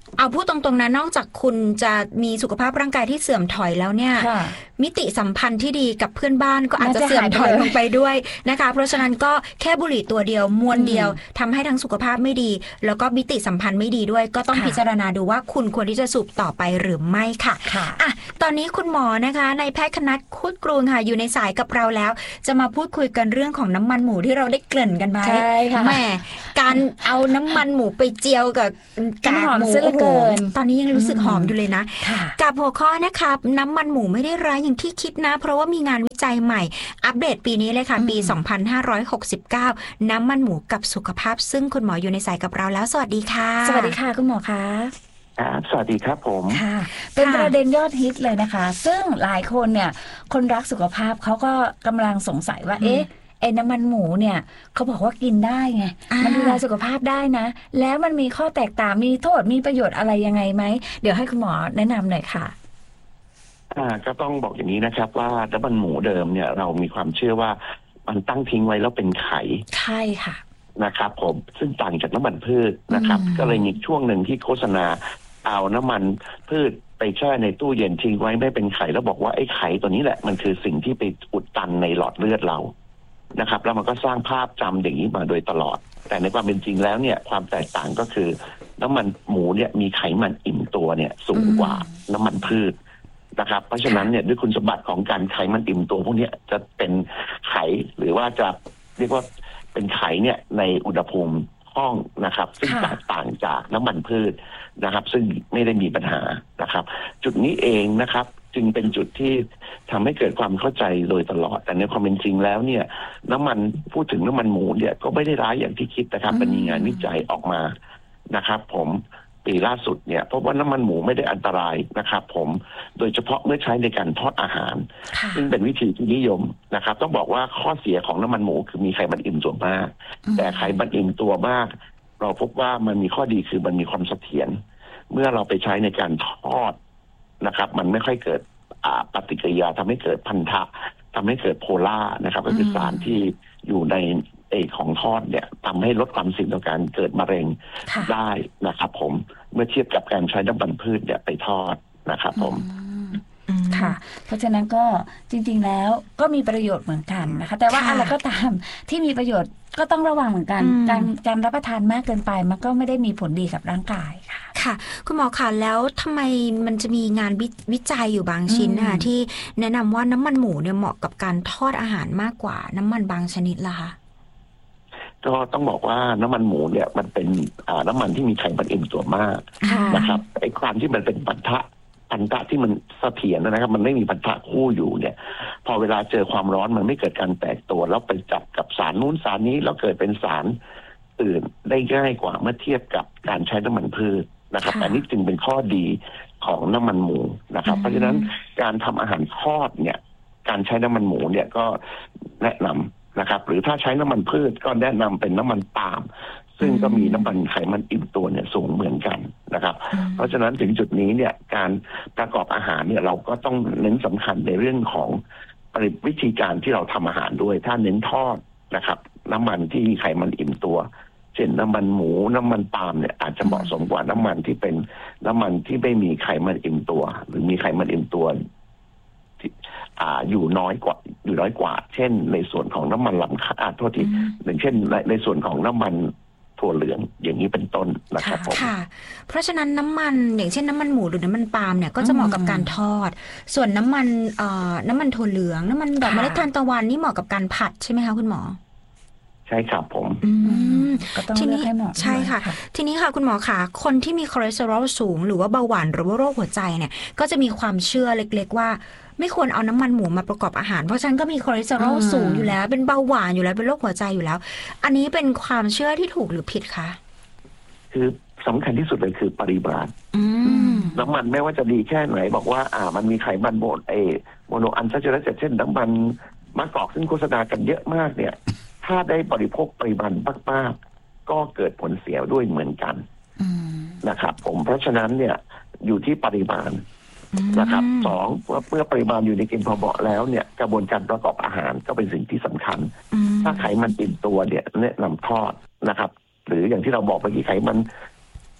เอาพูดตรงๆนะนอกจากคุณจะมีสุขภาพร่างกายที่เสื่อมถอยแล้วเนี่ยมิติสัมพันธ์ที่ดีกับเพื่อนบ้านก็อาจจะเสื่อมถอยลงไปด้วยนะคะเพราะฉะนั้นก็แค่บุหรี่ตัวเดียวมวนเดียวทำให้ทั้งสุขภาพไม่ดีแล้วก็มิติสัมพันธ์ไม่ดีด้วยก็ต้องพิจารณาดูว่าคุณควรที่จะสูบต่อไปหรือไม่ค่ะอ่ะตอนนี้คุณหมอนะคะในแพทย์คณัฐ คุดกรูนค่ะอยู่ในสายกับเราแล้วจะมาพูดคุยกันเรื่องของน้ำมันหมูที่เราได้เกริ่นกันไว้แหมการเอาน้ำมันหมูไปเจียวกับกากหมูตอนนี้ยังรู้สึกหอมอยู่เลยนะกับหัวข้อนะครับน้ำมันหมูไม่ได้ร้ายอย่างที่คิดนะเพราะว่ามีงานวิจัยใหม่อัปเดตปีนี้เลยค่ะปีสองพันห้าร้อยหกสิบเก้าน้ำมันหมูกับสุขภาพซึ่งคุณหมออยู่ในสายกับเราแล้วสวัสดีค่ะสวัสดีค่ะคุณหมอคะสวัสดีครับผมค่ะเป็นประเด็นยอดฮิตเลยนะคะซึ่งหลายคนเนี่ยคนรักสุขภาพเขาก็กำลังสงสัยว่าเอ๊ะไอ้น้ำมันหมูเนี่ยเขาบอกว่ากินได้ไงมันดูแลสุขภาพได้นะแล้วมันมีข้อแตกต่างมีโทษมีประโยชน์อะไรยังไงไหมเดี๋ยวให้คุณหมอแนะนำหน่อยค่ะอ่าก็ต้องบอกอย่างนี้นะครับว่าน้ำมันหมูเดิมเนี่ยเรามีความเชื่อว่ามันตั้งทิ้งไว้แล้วเป็นไข่ใช่ค่ะนะครับผมซึ่งต่างจากน้ำมันพืชนะครับก็เลยมีช่วงหนึ่งที่โฆษณาเอาน้ำมันพืชไปแช่ในตู้เย็นทิ้งไว้ไม่เป็นไข่แล้วบอกว่าไอ้ไข่ตัวนี้แหละมันคือสิ่งที่ไปอุดตันในหลอดเลือดเรานะครับแล้วมันก็สร้างภาพจำอย่างนี้มาโดยตลอดแต่ในความเป็นจริงแล้วเนี่ยความแตกต่างก็คือน้ำมันหมูเนี่ยมีไขมันอิ่มตัวเนี่ยสูงกว่าน้ำมันพืชนะครับเพราะฉะนั้นเนี่ยด้วยคุณสมบัติของการไขมันอิ่มตัวพวกนี้จะเป็นไขหรือว่าจะเรียกว่าเป็นไขเนี่ยในอุณหภูมิห้องนะครับซึ่งแตกต่างจากน้ำมันพืชนะครับซึ่งไม่ได้มีปัญหานะครับจุดนี้เองนะครับจึงเป็นจุดที่ทำให้เกิดความเข้าใจโดยตลอดแต่ในความเป็นจริงแล้วเนี่ยน้ำมันพูดถึงน้ำมันหมูเนี่ยก็ไม่ได้ร้ายอย่างที่คิดนะครับมันมีงานวิจัยออกมานะครับผมปีล่าสุดเนี่ยพบว่าน้ำมันหมูไม่ได้อันตรายนะครับผมโดยเฉพาะเมื่อใช้ในการทอดอาหารซึ่งเป็นวิธีที่นิยมนะครับต้องบอกว่าข้อเสียของน้ำมันหมูคือมีไขมันอิ่มตัวมากแต่ไขมันอิ่มตัวมากเราพบว่ามันมีข้อดีคือมันมีความเสถียรเมื่อเราไปใช้ในการทอดนะครับมันไม่ค่อยเกิดปฏิกิริยาทำให้เกิดพันธะทำให้เกิดโพล่านะครับก็คือสารที่อยู่ในเอของทอดเนี่ยทำให้ลดความเสี่ยงต่อการเกิดมะเร็งได้นะครับผมเมื่อเทียบกับการใช้น้ำมันพืชเนี่ยไปทอดนะครับผมค่ะเพราะฉะนั้นก็จริงๆแล้วก็มีประโยชน์เหมือนกันนะคะแต่ว่าอะไรก็ตามที่มีประโยชน์ก็ต้องระวังเหมือนกันการการรับประทานมากเกินไปมันก็ไม่ได้มีผลดีกับร่างกายค่ะค่ะคุณหมอคะแล้วทำไมมันจะมีงานวิจัยอยู่บางชิ้นนะคะที่แนะนำว่าน้ำมันหมูเนี่ยเหมาะกับการทอดอาหารมากกว่าน้ำมันบางชนิดล่ะคะก็ต้องบอกว่าน้ำมันหมูเนี่ยมันเป็นน้ำมันที่มีไขมันอิ่มตัวมากนะครับไอ้ความที่มันเป็นพันธะพันธะที่มันเสถียรนะครับมันไม่มีพันธะคู่อยู่เนี่ยพอเวลาเจอความร้อนมันไม่เกิดการแตกตัวแล้วไปจับกับสารนู้นสารนี้แล้วเกิดเป็นสารอื่นได้ง่ายกว่าเมื่อเทียบกับการใช้น้ำมันพืชนะครับอันนี้จึงเป็นข้อดีของน้ำมันหมูนะครับเพราะฉะนั้นการทำอาหารทอดเนี่ยการใช้น้ำมันหมูเนี่ยก็แนะนำนะครับหรือถ้าใช้น้ำมันพืชก็แนะนำเป็นน้ำมันปาล์มซึ่งก็มีน้ำมันไขมันอิ่มตัวเนี่ยสูงเหมือนกันนะครับเพราะฉะนั้นถึงจุดนี้เนี่ยการประกอบอาหารเนี่ยเราก็ต้องเน้นสำคัญในเรื่องของวิธีการที่เราทำอาหารด้วยถ้าเน้นทอดนะครับน้ำมันที่มีไขมันอิ่มตัวเช่นน้ำมันหมูน้ำมันปาล์มเนี่ยอาจจะเหมาะสมกว่าน้ำมันที่เป็นน้ำมันที่ไม่มีไขมันอิ่มตัวหรือมีไขมันอิ่มตัวอ่าอยู่น้อยกว่าอยู่น้อยกว่าเช่นในส่วนของน้ำมันลำข้าวโทษทีอย่างเช่นในในส่วนของน้ำมันถั่วเหลืองอย่างนี้เป็นต้นนะครับผมค่ะเพราะฉะนั้นน้ำมันอย่างเช่นน้ำมันหมูหรือน้ำมันปาล์มเนี่ยก็จะเหมาะกับการทอดส่วนน้ำมันเอ่อน้ำมันถั่วเหลืองน้ำมันดอกเมล็ดทานตะวันนี่เหมาะกับการผัดใช่ไหมคะคุณหมอใช่ครับผมทีนี้ใช่ค่ะทีนี้ค่ะคุณหมอคะคนที่มีคอเลสเตอรอลสูงหรือว่าเบาหวานหรือว่าโรคหัวใจเนี่ยก็จะมีความเชื่อเล็กๆว่าไม่ควรเอาน้ำมันหมูมาประกอบอาหารเพราะฉะนั้นก็มีคอเลสเตอรอลสูงอยู่แล้วเป็นเบาหวานอยู่แล้วเป็นโรคหัวใจอยู่แล้วอันนี้เป็นความเชื่อที่ถูกหรือผิดคะคือสำคัญที่สุดเลยคือปริมาณน้ำมันไม่ว่าจะดีแค่ไหนบอกว่าอ่ามันมีไขมันโมโนเอโมโนอันซัชเจอร์เช่นน้ำมันมะกอกซึ่งโฆษณากันเยอะมากเนี่ยถ้าได้บริโภคปริมาณมากๆก็เกิดผลเสียด้วยเหมือนกันนะครับผมเพราะฉะนั้นเนี่ยอยู่ที่ปริมาณนะครับสองเมื่อปริมาณอยู่ในเกณฑ์พอเหมาะแล้วเนี่ยกระบวนการประกอบอาหารก็เป็นสิ่งที่สำคัญถ้าไขมันอิ่มตัวเนี่ยแนะนำทอดนะครับหรืออย่างที่เราบอกเมื่อกี้ไขมัน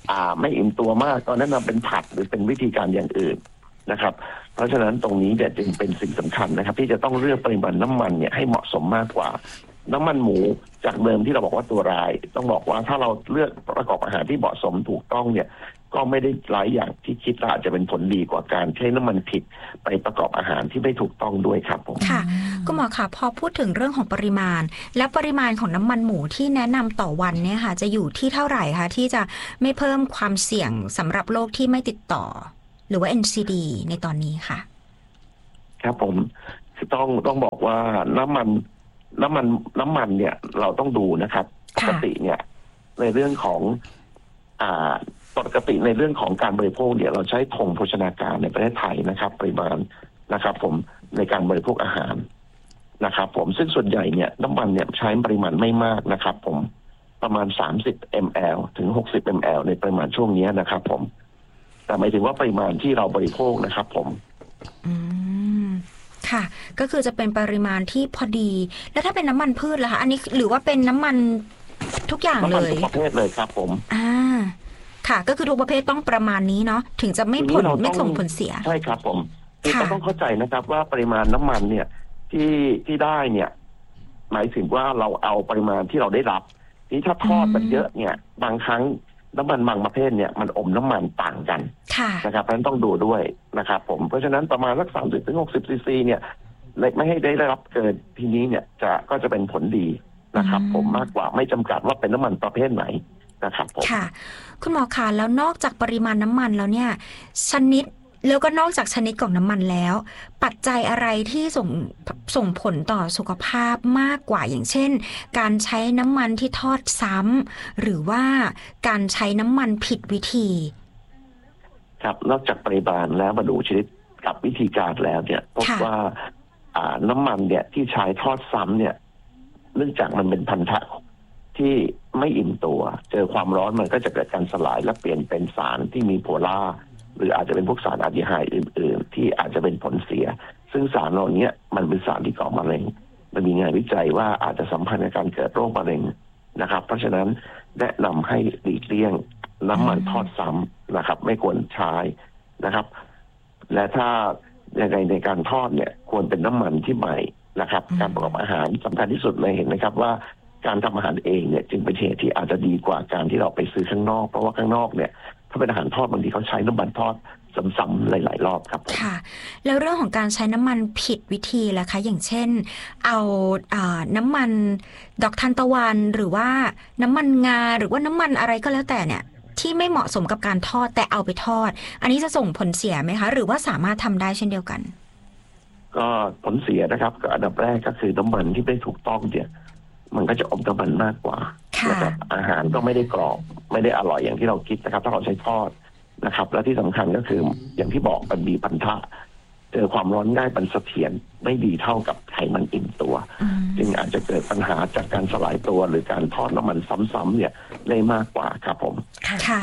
อ่าไม่อิ่มตัวมากก็แนะนำเป็นผัดหรือเป็นวิธีการอย่างอื่นนะครับเพราะฉะนั้นตรงนี้เนี่ยจึงเป็นสิ่งสำคัญนะครับที่จะต้องเลือกปริมาณน้ำมันเนี่ยให้เหมาะสมมากกว่าน้ำมันหมูจากเดิมที่เราบอกว่าตัวร้ายต้องบอกว่าถ้าเราเลือกประกอบอาหารที่เหมาะสมถูกต้องเนี่ยก็ไม่ได้หลายอย่างที่คิดว่าอาจจะเป็นผลดีกว่าการใช้น้ำมันผิดไปประกอบอาหารที่ไม่ถูกต้องด้วยครับผมค่ะคุณหมอคะพอพูดถึงเรื่องของปริมาณและปริมาณของน้ำมันหมูที่แนะนำต่อวันเนี่ยค่ะจะอยู่ที่เท่าไหร่คะที่จะไม่เพิ่มความเสี่ยงสำหรับโรคที่ไม่ติดต่อหรือว่า เอ็น ซี ดี ในตอนนี้ค่ะครับผมคือต้องต้องบอกว่าน้ำมันน้ำมันน้ำมันเนี่ยเราต้องดูนะครับปกติเนี่ยในเรื่องของอ่าปกติในเรื่องของการบริโภคเนี่ยเราใช้ธงโภชนาการในประเทศไทยนะครับปริมาณนะครับผมในการบริโภคอาหารนะครับผมซึ่งส่วนใหญ่เนี่ยน้ำมันเนี่ยใช้ปริมาณไม่มากนะครับผมประมาณสามสิบมิลลิลิตร ถึงหกสิบมิลลิลิตร ในปริมาณช่วงนี้นะครับผมแต่หมายถึงว่าปริมาณที่เราบริโภคนะครับผมอืมค่ะก็คือจะเป็นปริมาณที่พอดีแล้วถ้าเป็นน้ำมันพืชล่ะคะอันนี้หรือว่าเป็นน้ำมันทุกอย่างเลยน้ำมันทุกประเภทเลยครับผมอ่าค่ะก็คือทุกประเภทต้องประมาณนี้เนาะถึงจะไม่ผลไม่ส่งผลเสียใช่ครับผมคือเราต้องเข้าใจนะครับว่าปริมาณน้ำมันเนี่ยที่ที่ได้เนี่ยหมายถึงว่าเราเอาปริมาณที่เราได้รับนี่ถ้าทอดมันเยอะเนี่ยบางครั้งน้ำมันบางประเภทเนี่ยมันอมน้ำมันต่างกันนะครับเพราะฉะนั้นต้องดูด้วยนะครับผมเพราะฉะนั้นประมาณสักสามสิบถึงหกสิบซีซีเนี่ยไม่ให้ได้รับเกินทีนี้เนี่ยจะก็จะเป็นผลดีนะครับผมมากกว่าไม่จำกัดว่าเป็นน้ำมันประเภทไหนนะครับผมค่ะคุณหมอคะแล้วนอกจากปริมาณน้ำมันแล้วเนี่ยชนิดแล้วก็นอกจากชนิดของน้ำมันแล้วปัจจัยอะไรที่ส่งส่งผลต่อสุขภาพมากกว่าอย่างเช่นการใช้น้ำมันที่ทอดซ้ำหรือว่าการใช้น้ำมันผิดวิธีครับนอกจากปริมาณแล้วมาดูชนิดกับวิธีการแล้วเนี่ยพบว่าน้ำมันเนี่ยที่ใช้ทอดซ้ำเนี่ยเนื่องจากมันเป็นพันธะที่ไม่อิ่มตัวเจอความร้อนมันก็จะเกิดการสลายและเปลี่ยนเป็นสารที่มีโพล่าหรืออาจจะเป็นพวกสารอะลดีไฮด์อื่นๆที่อาจจะเป็นผลเสียซึ่งสารเหล่านี้มันเป็นสารที่ก่อมะเร็งมันมีงานวิจัยว่าอาจจะสัมพันธ์กับการเกิดโรคมะเร็งนะครับเพราะฉะนั้นแนะนำให้หลีกเลี่ยงน้ำมันทอดซ้ำนะครับไม่ควรใช้นะครับและถ้ายังไงในการทอดเนี่ยควรเป็นน้ำมันที่ใหม่นะครับการประกอบอาหารสำคัญที่สุดเลยเห็นไหมครับว่าการทำอาหารเองเนี่ยจึงเป็นเหตุที่อาจจะดีกว่าการที่เราไปซื้อข้างนอกเพราะว่าข้างนอกเนี่ยถ้าเป็นอาหารทอดบางทีเขาใช้น้ำมันทอดซ้ำๆหลายๆรอบครับค่ะแล้วเรื่องของการใช้น้ำมันผิดวิธีล่ะคะอย่างเช่นเอาอ่าน้ำมันดอกทานตะวันหรือว่าน้ำมันงาหรือว่าน้ำมันอะไรก็แล้วแต่เนี่ยที่ไม่เหมาะสมกับการทอดแต่เอาไปทอดอันนี้จะส่งผลเสียไหมคะหรือว่าสามารถทำได้เช่นเดียวกันก็ผลเสียนะครับก็อันดับแรกก็คือน้ำมันที่ไม่ถูกต้องเนี่ยมันก็จะอมน้ำมันมากกว่านะครับอาหารก็ไม่ได้กรอบไม่ได้อร่อยอย่างที่เราคิดนะครับถ้าเราใช้ทอดนะครับและที่สำคัญก็คืออย่างที่บอกมันมีพันธะเจอความร้อนง่ายเป็นเสถียรไม่ดีเท่ากับไขมันอิ่มตัวจึงอาจจะเกิดปัญหาจากการสลายตัวหรือการทอดน้ำมันซ้ำๆเนี่ยได้มากกว่าครับผมค่ะ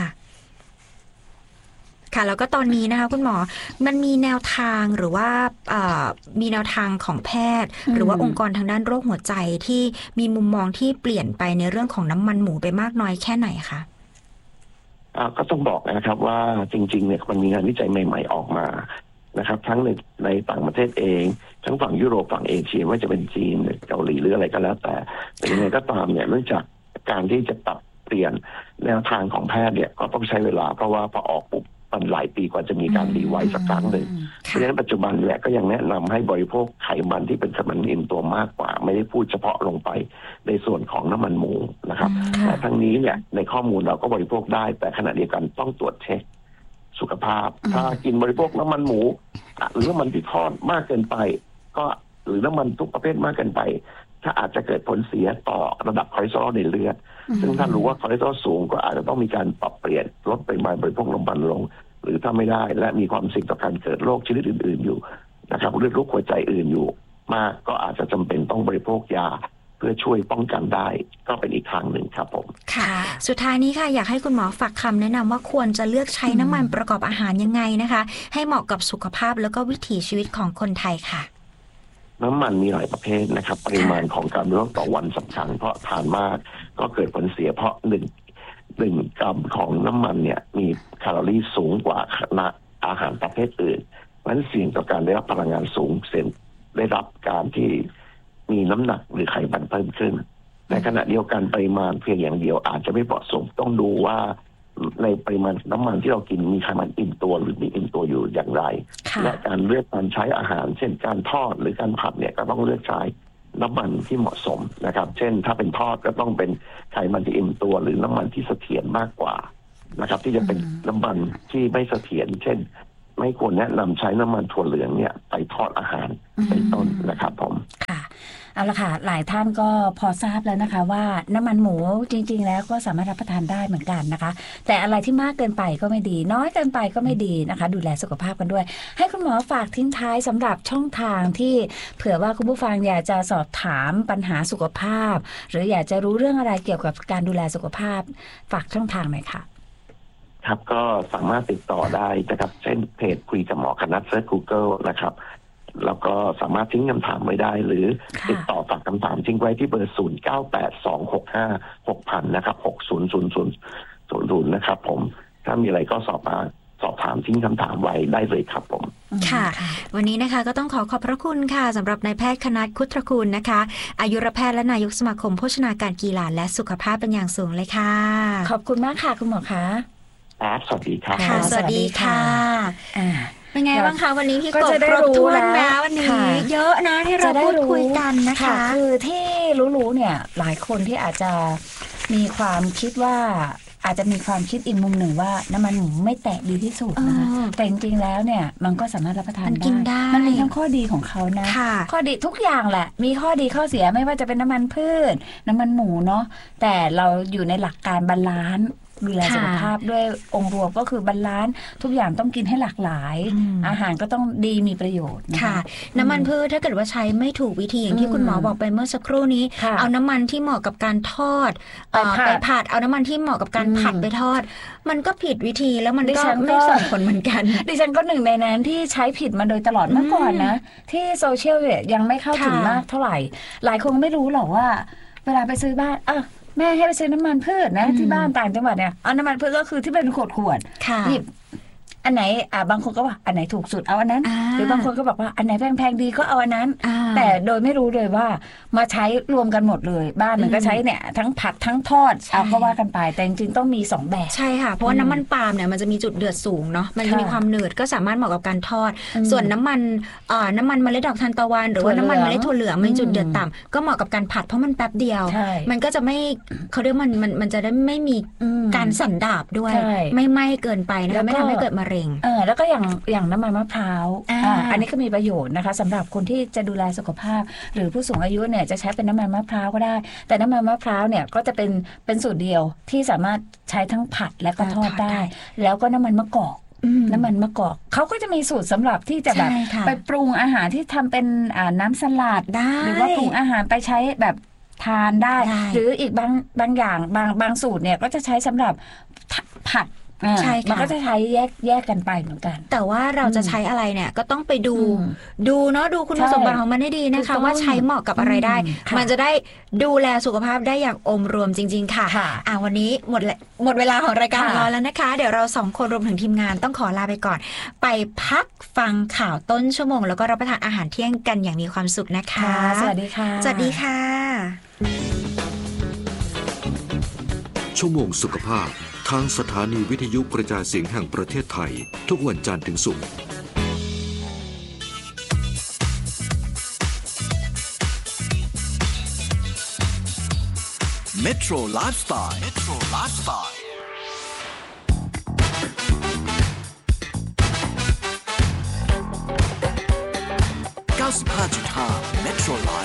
ค่ะแล้วก็ตอนนี้นะคะคุณหมอมันมีแนวทางหรือว่ามีแนวทางของแพทย์หรือว่าองค์กรทางด้านโรคหัวใจที่มีมุมมองที่เปลี่ยนไปในเรื่องของน้ำมันหมูไปมากน้อยแค่ไหนคะก็ต้องบอกนะครับว่าจริงๆเนี่ยมันมีงานวิจัยใหม่ๆออกมานะครับทั้งในในต่างประเทศเองทั้งฝั่งยุโรปฝั่งเอเชียว่าจะเป็นจีนเกาหลีหรืออะไรก็แล้วแต่แต่ยังไงก็ตามเนี่ยเนื่องจากการที่จะปรับเปลี่ยนแนวทางของแพทย์เนี่ยก็ต้องใช้เวลาเพราะว่าพอออกปุ๊บมันหลายปีกว่าจะมีการรีไวซ์สักครั้งหนึ่งเพราะฉะนั้นปัจจุบันเนี่ยก็ยังแนะนำให้บริโภคไขมันที่เป็นไขมันอิ่มตัวมากกว่าไม่ได้พูดเฉพาะลงไปในส่วนของน้ำมันหมูนะครับแต่ทั้งนี้เนี่ยในข้อมูลเราก็บริโภคได้แต่ขณะเดียวกันต้องตรวจเช็คสุขภาพถ้ากินบริโภคน้ำมันหมูหรือน้ำมันที่ทอดมากเกินไปก็หรือน้ำมันทุกประเภทมากเกินไปถ้าอาจจะเกิดผลเสียต่อระดับคอเลสเตอรอลในเลือดซึ่งถ้ารู้ว่าคอเลสเตอรอลสูงก็อาจจะต้องมีการปรับเปลี่ยนลดปริมาณบริโภคน้ำมันลงหรือถ้าไม่ได้และมีความเสี่ยงต่อการเกิดโรคชนิดอื่นๆอยู่นะครับเรื่องโรคหัวใจอื่นอยู่มากก็อาจจะจำเป็นต้องบริโภคยาเพื่อช่วยป้องกันได้ก็เป็นอีกทางหนึ่งครับผมค่ะสุดท้ายนี้ค่ะอยากให้คุณหมอฝากคำแนะนำว่าควรจะเลือกใช้น้ำมันประกอบอาหารยังไงนะคะให้เหมาะกับสุขภาพแล้วก็วิถีชีวิตของคนไทยค่ะน้ำมันมีหลายประเภทนะครับปริมาณของการบริโภคต่อวันสำคัญเพราะทานมากก็เกิดผลเสียเพราะหนึ่งหนึ่งกรัมของน้ำมันเนี่ยมีแคลอรี่สูงกว่าอาหารประเภทอื่นเพราะฉะนั้นเสี่ยงต่อการได้รับพลังงานสูงเสี่ยงได้รับการที่มีน้ำหนักหรือไขมันเพิ่มขึ้นในขณะเดียวกันปริมาณเพียงอย่างเดียวอาจจะไม่เหมาะสมต้องดูว่าในปริมาณน้ำมันที่เรากินมีไขมันอิ่มตัวหรือไม่อิ่มตัวอยู่อย่างไรและการเลือกการใช้อาหารเช่นการทอดหรือการผัดเนี่ยก็ต้องเลือกใช้น้ำมันที่เหมาะสมนะครับเช่นถ้าเป็นทอดก็ต้องเป็นไขมันที่อิ่มตัวหรือน้ำมันที่เสถียรมากกว่านะครับที่จะเป็นน้ำมันที่ไม่เสถียรเช่นไม่ควรแนะนำใช้น้ำมันถั่วเหลืองเนี่ยไปทอดอาหารเป็นต้นนะครับผมค่ะเอาละค่ะหลายท่านก็พอทราบแล้วนะคะว่าน้ำมันหมูจริงๆแล้วก็สามารถรับประทานได้เหมือนกันนะคะแต่อะไรที่มากเกินไปก็ไม่ดีน้อยเกินไปก็ไม่ดีนะคะดูแลสุขภาพกันด้วยให้คุณหมอฝากทิ้งท้ายสำหรับช่องทางที่เผื่อว่าคุณผู้ฟังอยากจะสอบถามปัญหาสุขภาพหรืออยากจะรู้เรื่องอะไรเกี่ยวกับการดูแลสุขภาพฝากช่องทางหน่อยค่ะครับก็สามารถติดต่อได้นะครับเช่นเพจคุยกับหมอคณัฐเซิร์ช Google นะครับแล้วก็สามารถทิ้งคำถามไว้ได้หรือติดต่อฝากคำถามทิ้งไว้ที่เบอร์ศูนย์ เก้า แปด สอง หก ห้า หก ศูนย์ ศูนย์นะครับหก ศูนย์ ศูนย์ ศูนย์ ศูนย์ ศูนย์นะครับผมถ้ามีอะไรก็สอบมาสอบถามทิ้งคำถามไว้ได้เลยครับผมค่ะวันนี้นะคะก็ต้องขอขอบพระคุณค่ะสำหรับนายแพทย์คณัฐ คุตรคุณนะคะอายุรแพทย์และนายกสมาคมโภชนาการกีฬาและสุขภาพเป็นอย่างสูงเลยค่ะขอบคุณมากค่ะคุณหมอคะครับสวัสดีครับค่ะสวัสดีค่ะเป็นไงบ้างคะวันนี้พี่กบครบถ้วนนะวันนี้เยอะนะที่เราพูดคุยกันนะคะคือที่รู้ๆเนี่ยหลายคนที่อาจจะมีความคิดว่าอาจจะมีความคิดอีกมุมหนึ่งว่าน้ำมันหมูไม่แตะดีที่สุดนะคะแต่จริงๆแล้วเนี่ยมันก็สามารถรับประทานได้มันมีทั้งข้อดีของเขานะข้อดีทุกอย่างแหละมีข้อดีข้อเสียไม่ว่าจะเป็นน้ำมันพืชน้ำมันหมูเนาะแต่เราอยู่ในหลักการบาลานซ์ดูแลสุขภาพด้วยองค์รวมก็คือบาลานซ์ทุกอย่างต้องกินให้หลากหลายอาหารก็ต้องดีมีประโยชน์ค่ะน้ำมันพืชถ้าเกิดว่าใช้ไม่ถูกวิธีอย่างที่คุณหมอบอกไปเมื่อสักครู่นี้เอาน้ำมันที่เหมาะกับการทอดไปผัดเอาน้ำมันที่เหมาะกับการผัดไปทอดมันก็ผิดวิธีแล้วมันก็ไม่ส่งผลเหมือนกันดิฉันก็หนึ่งในนั้นที่ใช้ผิดมาโดยตลอดเมื่อก่อนนะที่โซเชียลเนี่ยยังไม่เข้าถึงมากเท่าไหร่หลายคนไม่รู้หรอกว่าเวลาไปซื้อบ้านอ่ะแม่ให้ไปซื้อน้ำมันพืชนะที่บ้านต่างจังหวัดเนี่ยเอาน้ำมันพืชก็คือที่เป็นขวดขวดหยิบอันไหนอ่าบางคนก็ว่าอันไหนถูกสุดเอาอันนั้นหรือบางคนก็บอกว่าอันไหนแพงๆดีก็เอาอันนั้นแต่โดยไม่รู้เลยว่ามาใช้รวมกันหมดเลยบ้านหนึ่งก็ใช้เนี่ยทั้งผัดทั้งทอดเอาก็ว่ากันไปแต่จริงๆต้องมีสองแบบใช่ค่ะเพราะว่าน้ำมันปาล์มเนี่ยมันจะมีจุดเดือดสูงเนาะมันจะมีความหนืดก็สามารถเหมาะกับการทอดส่วนน้ำมันอ่าน้ำมันเมล็ดดอกทานตะวันหรือว่าน้ำมันเมล็ดถั่วเหลืองมีจุดเดือดต่ำก็เหมาะกับการผัดเพราะมันแป๊บเดียวมันก็จะไม่เขาเรียกมันมันมันจะได้ไม่มีการสั่นดาบด้วยไม่ไหม้เกินไปนะคะไม่ทำให้เกิดมะเร็งแล้วก็อย่างอย่างน้ำมันมะพร้าวอันนี้ก็มีประโยชน์นะคะสำหรับคนที่จะดูแลสุขภาพหรือผู้สูงอายุเนี่ยจะใช้เป็นน้ำมันมะพร้าวก็ได้แต่น้ำมันมะพร้าวเนี่ยก็จะเป็นเป็นสูตรเดียวที่สามารถใช้ทั้งผัดและก็ทอดได้แล้วก็น้ำมันมะกอกน้ำมันมะกอกเขาก็จะมีสูตรสำหรับที่จะแบบไปปรุงอาหารที่ทำเป็นน้ำสลัดได้หรือว่าปรุงอาหารไปใช้แบบทานได้หรืออีกบางบางอย่างบางบางสูตรเนี่ยก็จะใช้สำหรับผัดใช่ค่ะมันก็จะใช้แยกแยกกันไปเหมือนกันแต่ว่าเราจะใช้อะไรเนี่ยก็ต้องไปดูดูเนาะดูคุณสมบัติของมันให้ดีนะคะว่าใช้เหมาะกับอะไรได้มันจะได้ดูแลสุขภาพได้อย่างองค์รวมจริงๆค่ะอ่าวันนี้หมดหมดเวลาของรายการเราแล้วนะคะเดี๋ยวเราสองคนรวมถึงทีมงานต้องขอลาไปก่อนไปพักฟังข่าวต้นชั่วโมงแล้วก็รับประทานอาหารเที่ยงกันอย่างมีความสุขนะคะสวัสดีค่ะสวัสดีค่ะชั่วโมงสุขภาพทางสถานีวิทยุกระจายเสียงแห่งประเทศไทยทุกวันจันทร์ถึงศุกร์ Metro Lifestyle Metro Lifestyle เก้าสิบห้าจุดห้า Metro Life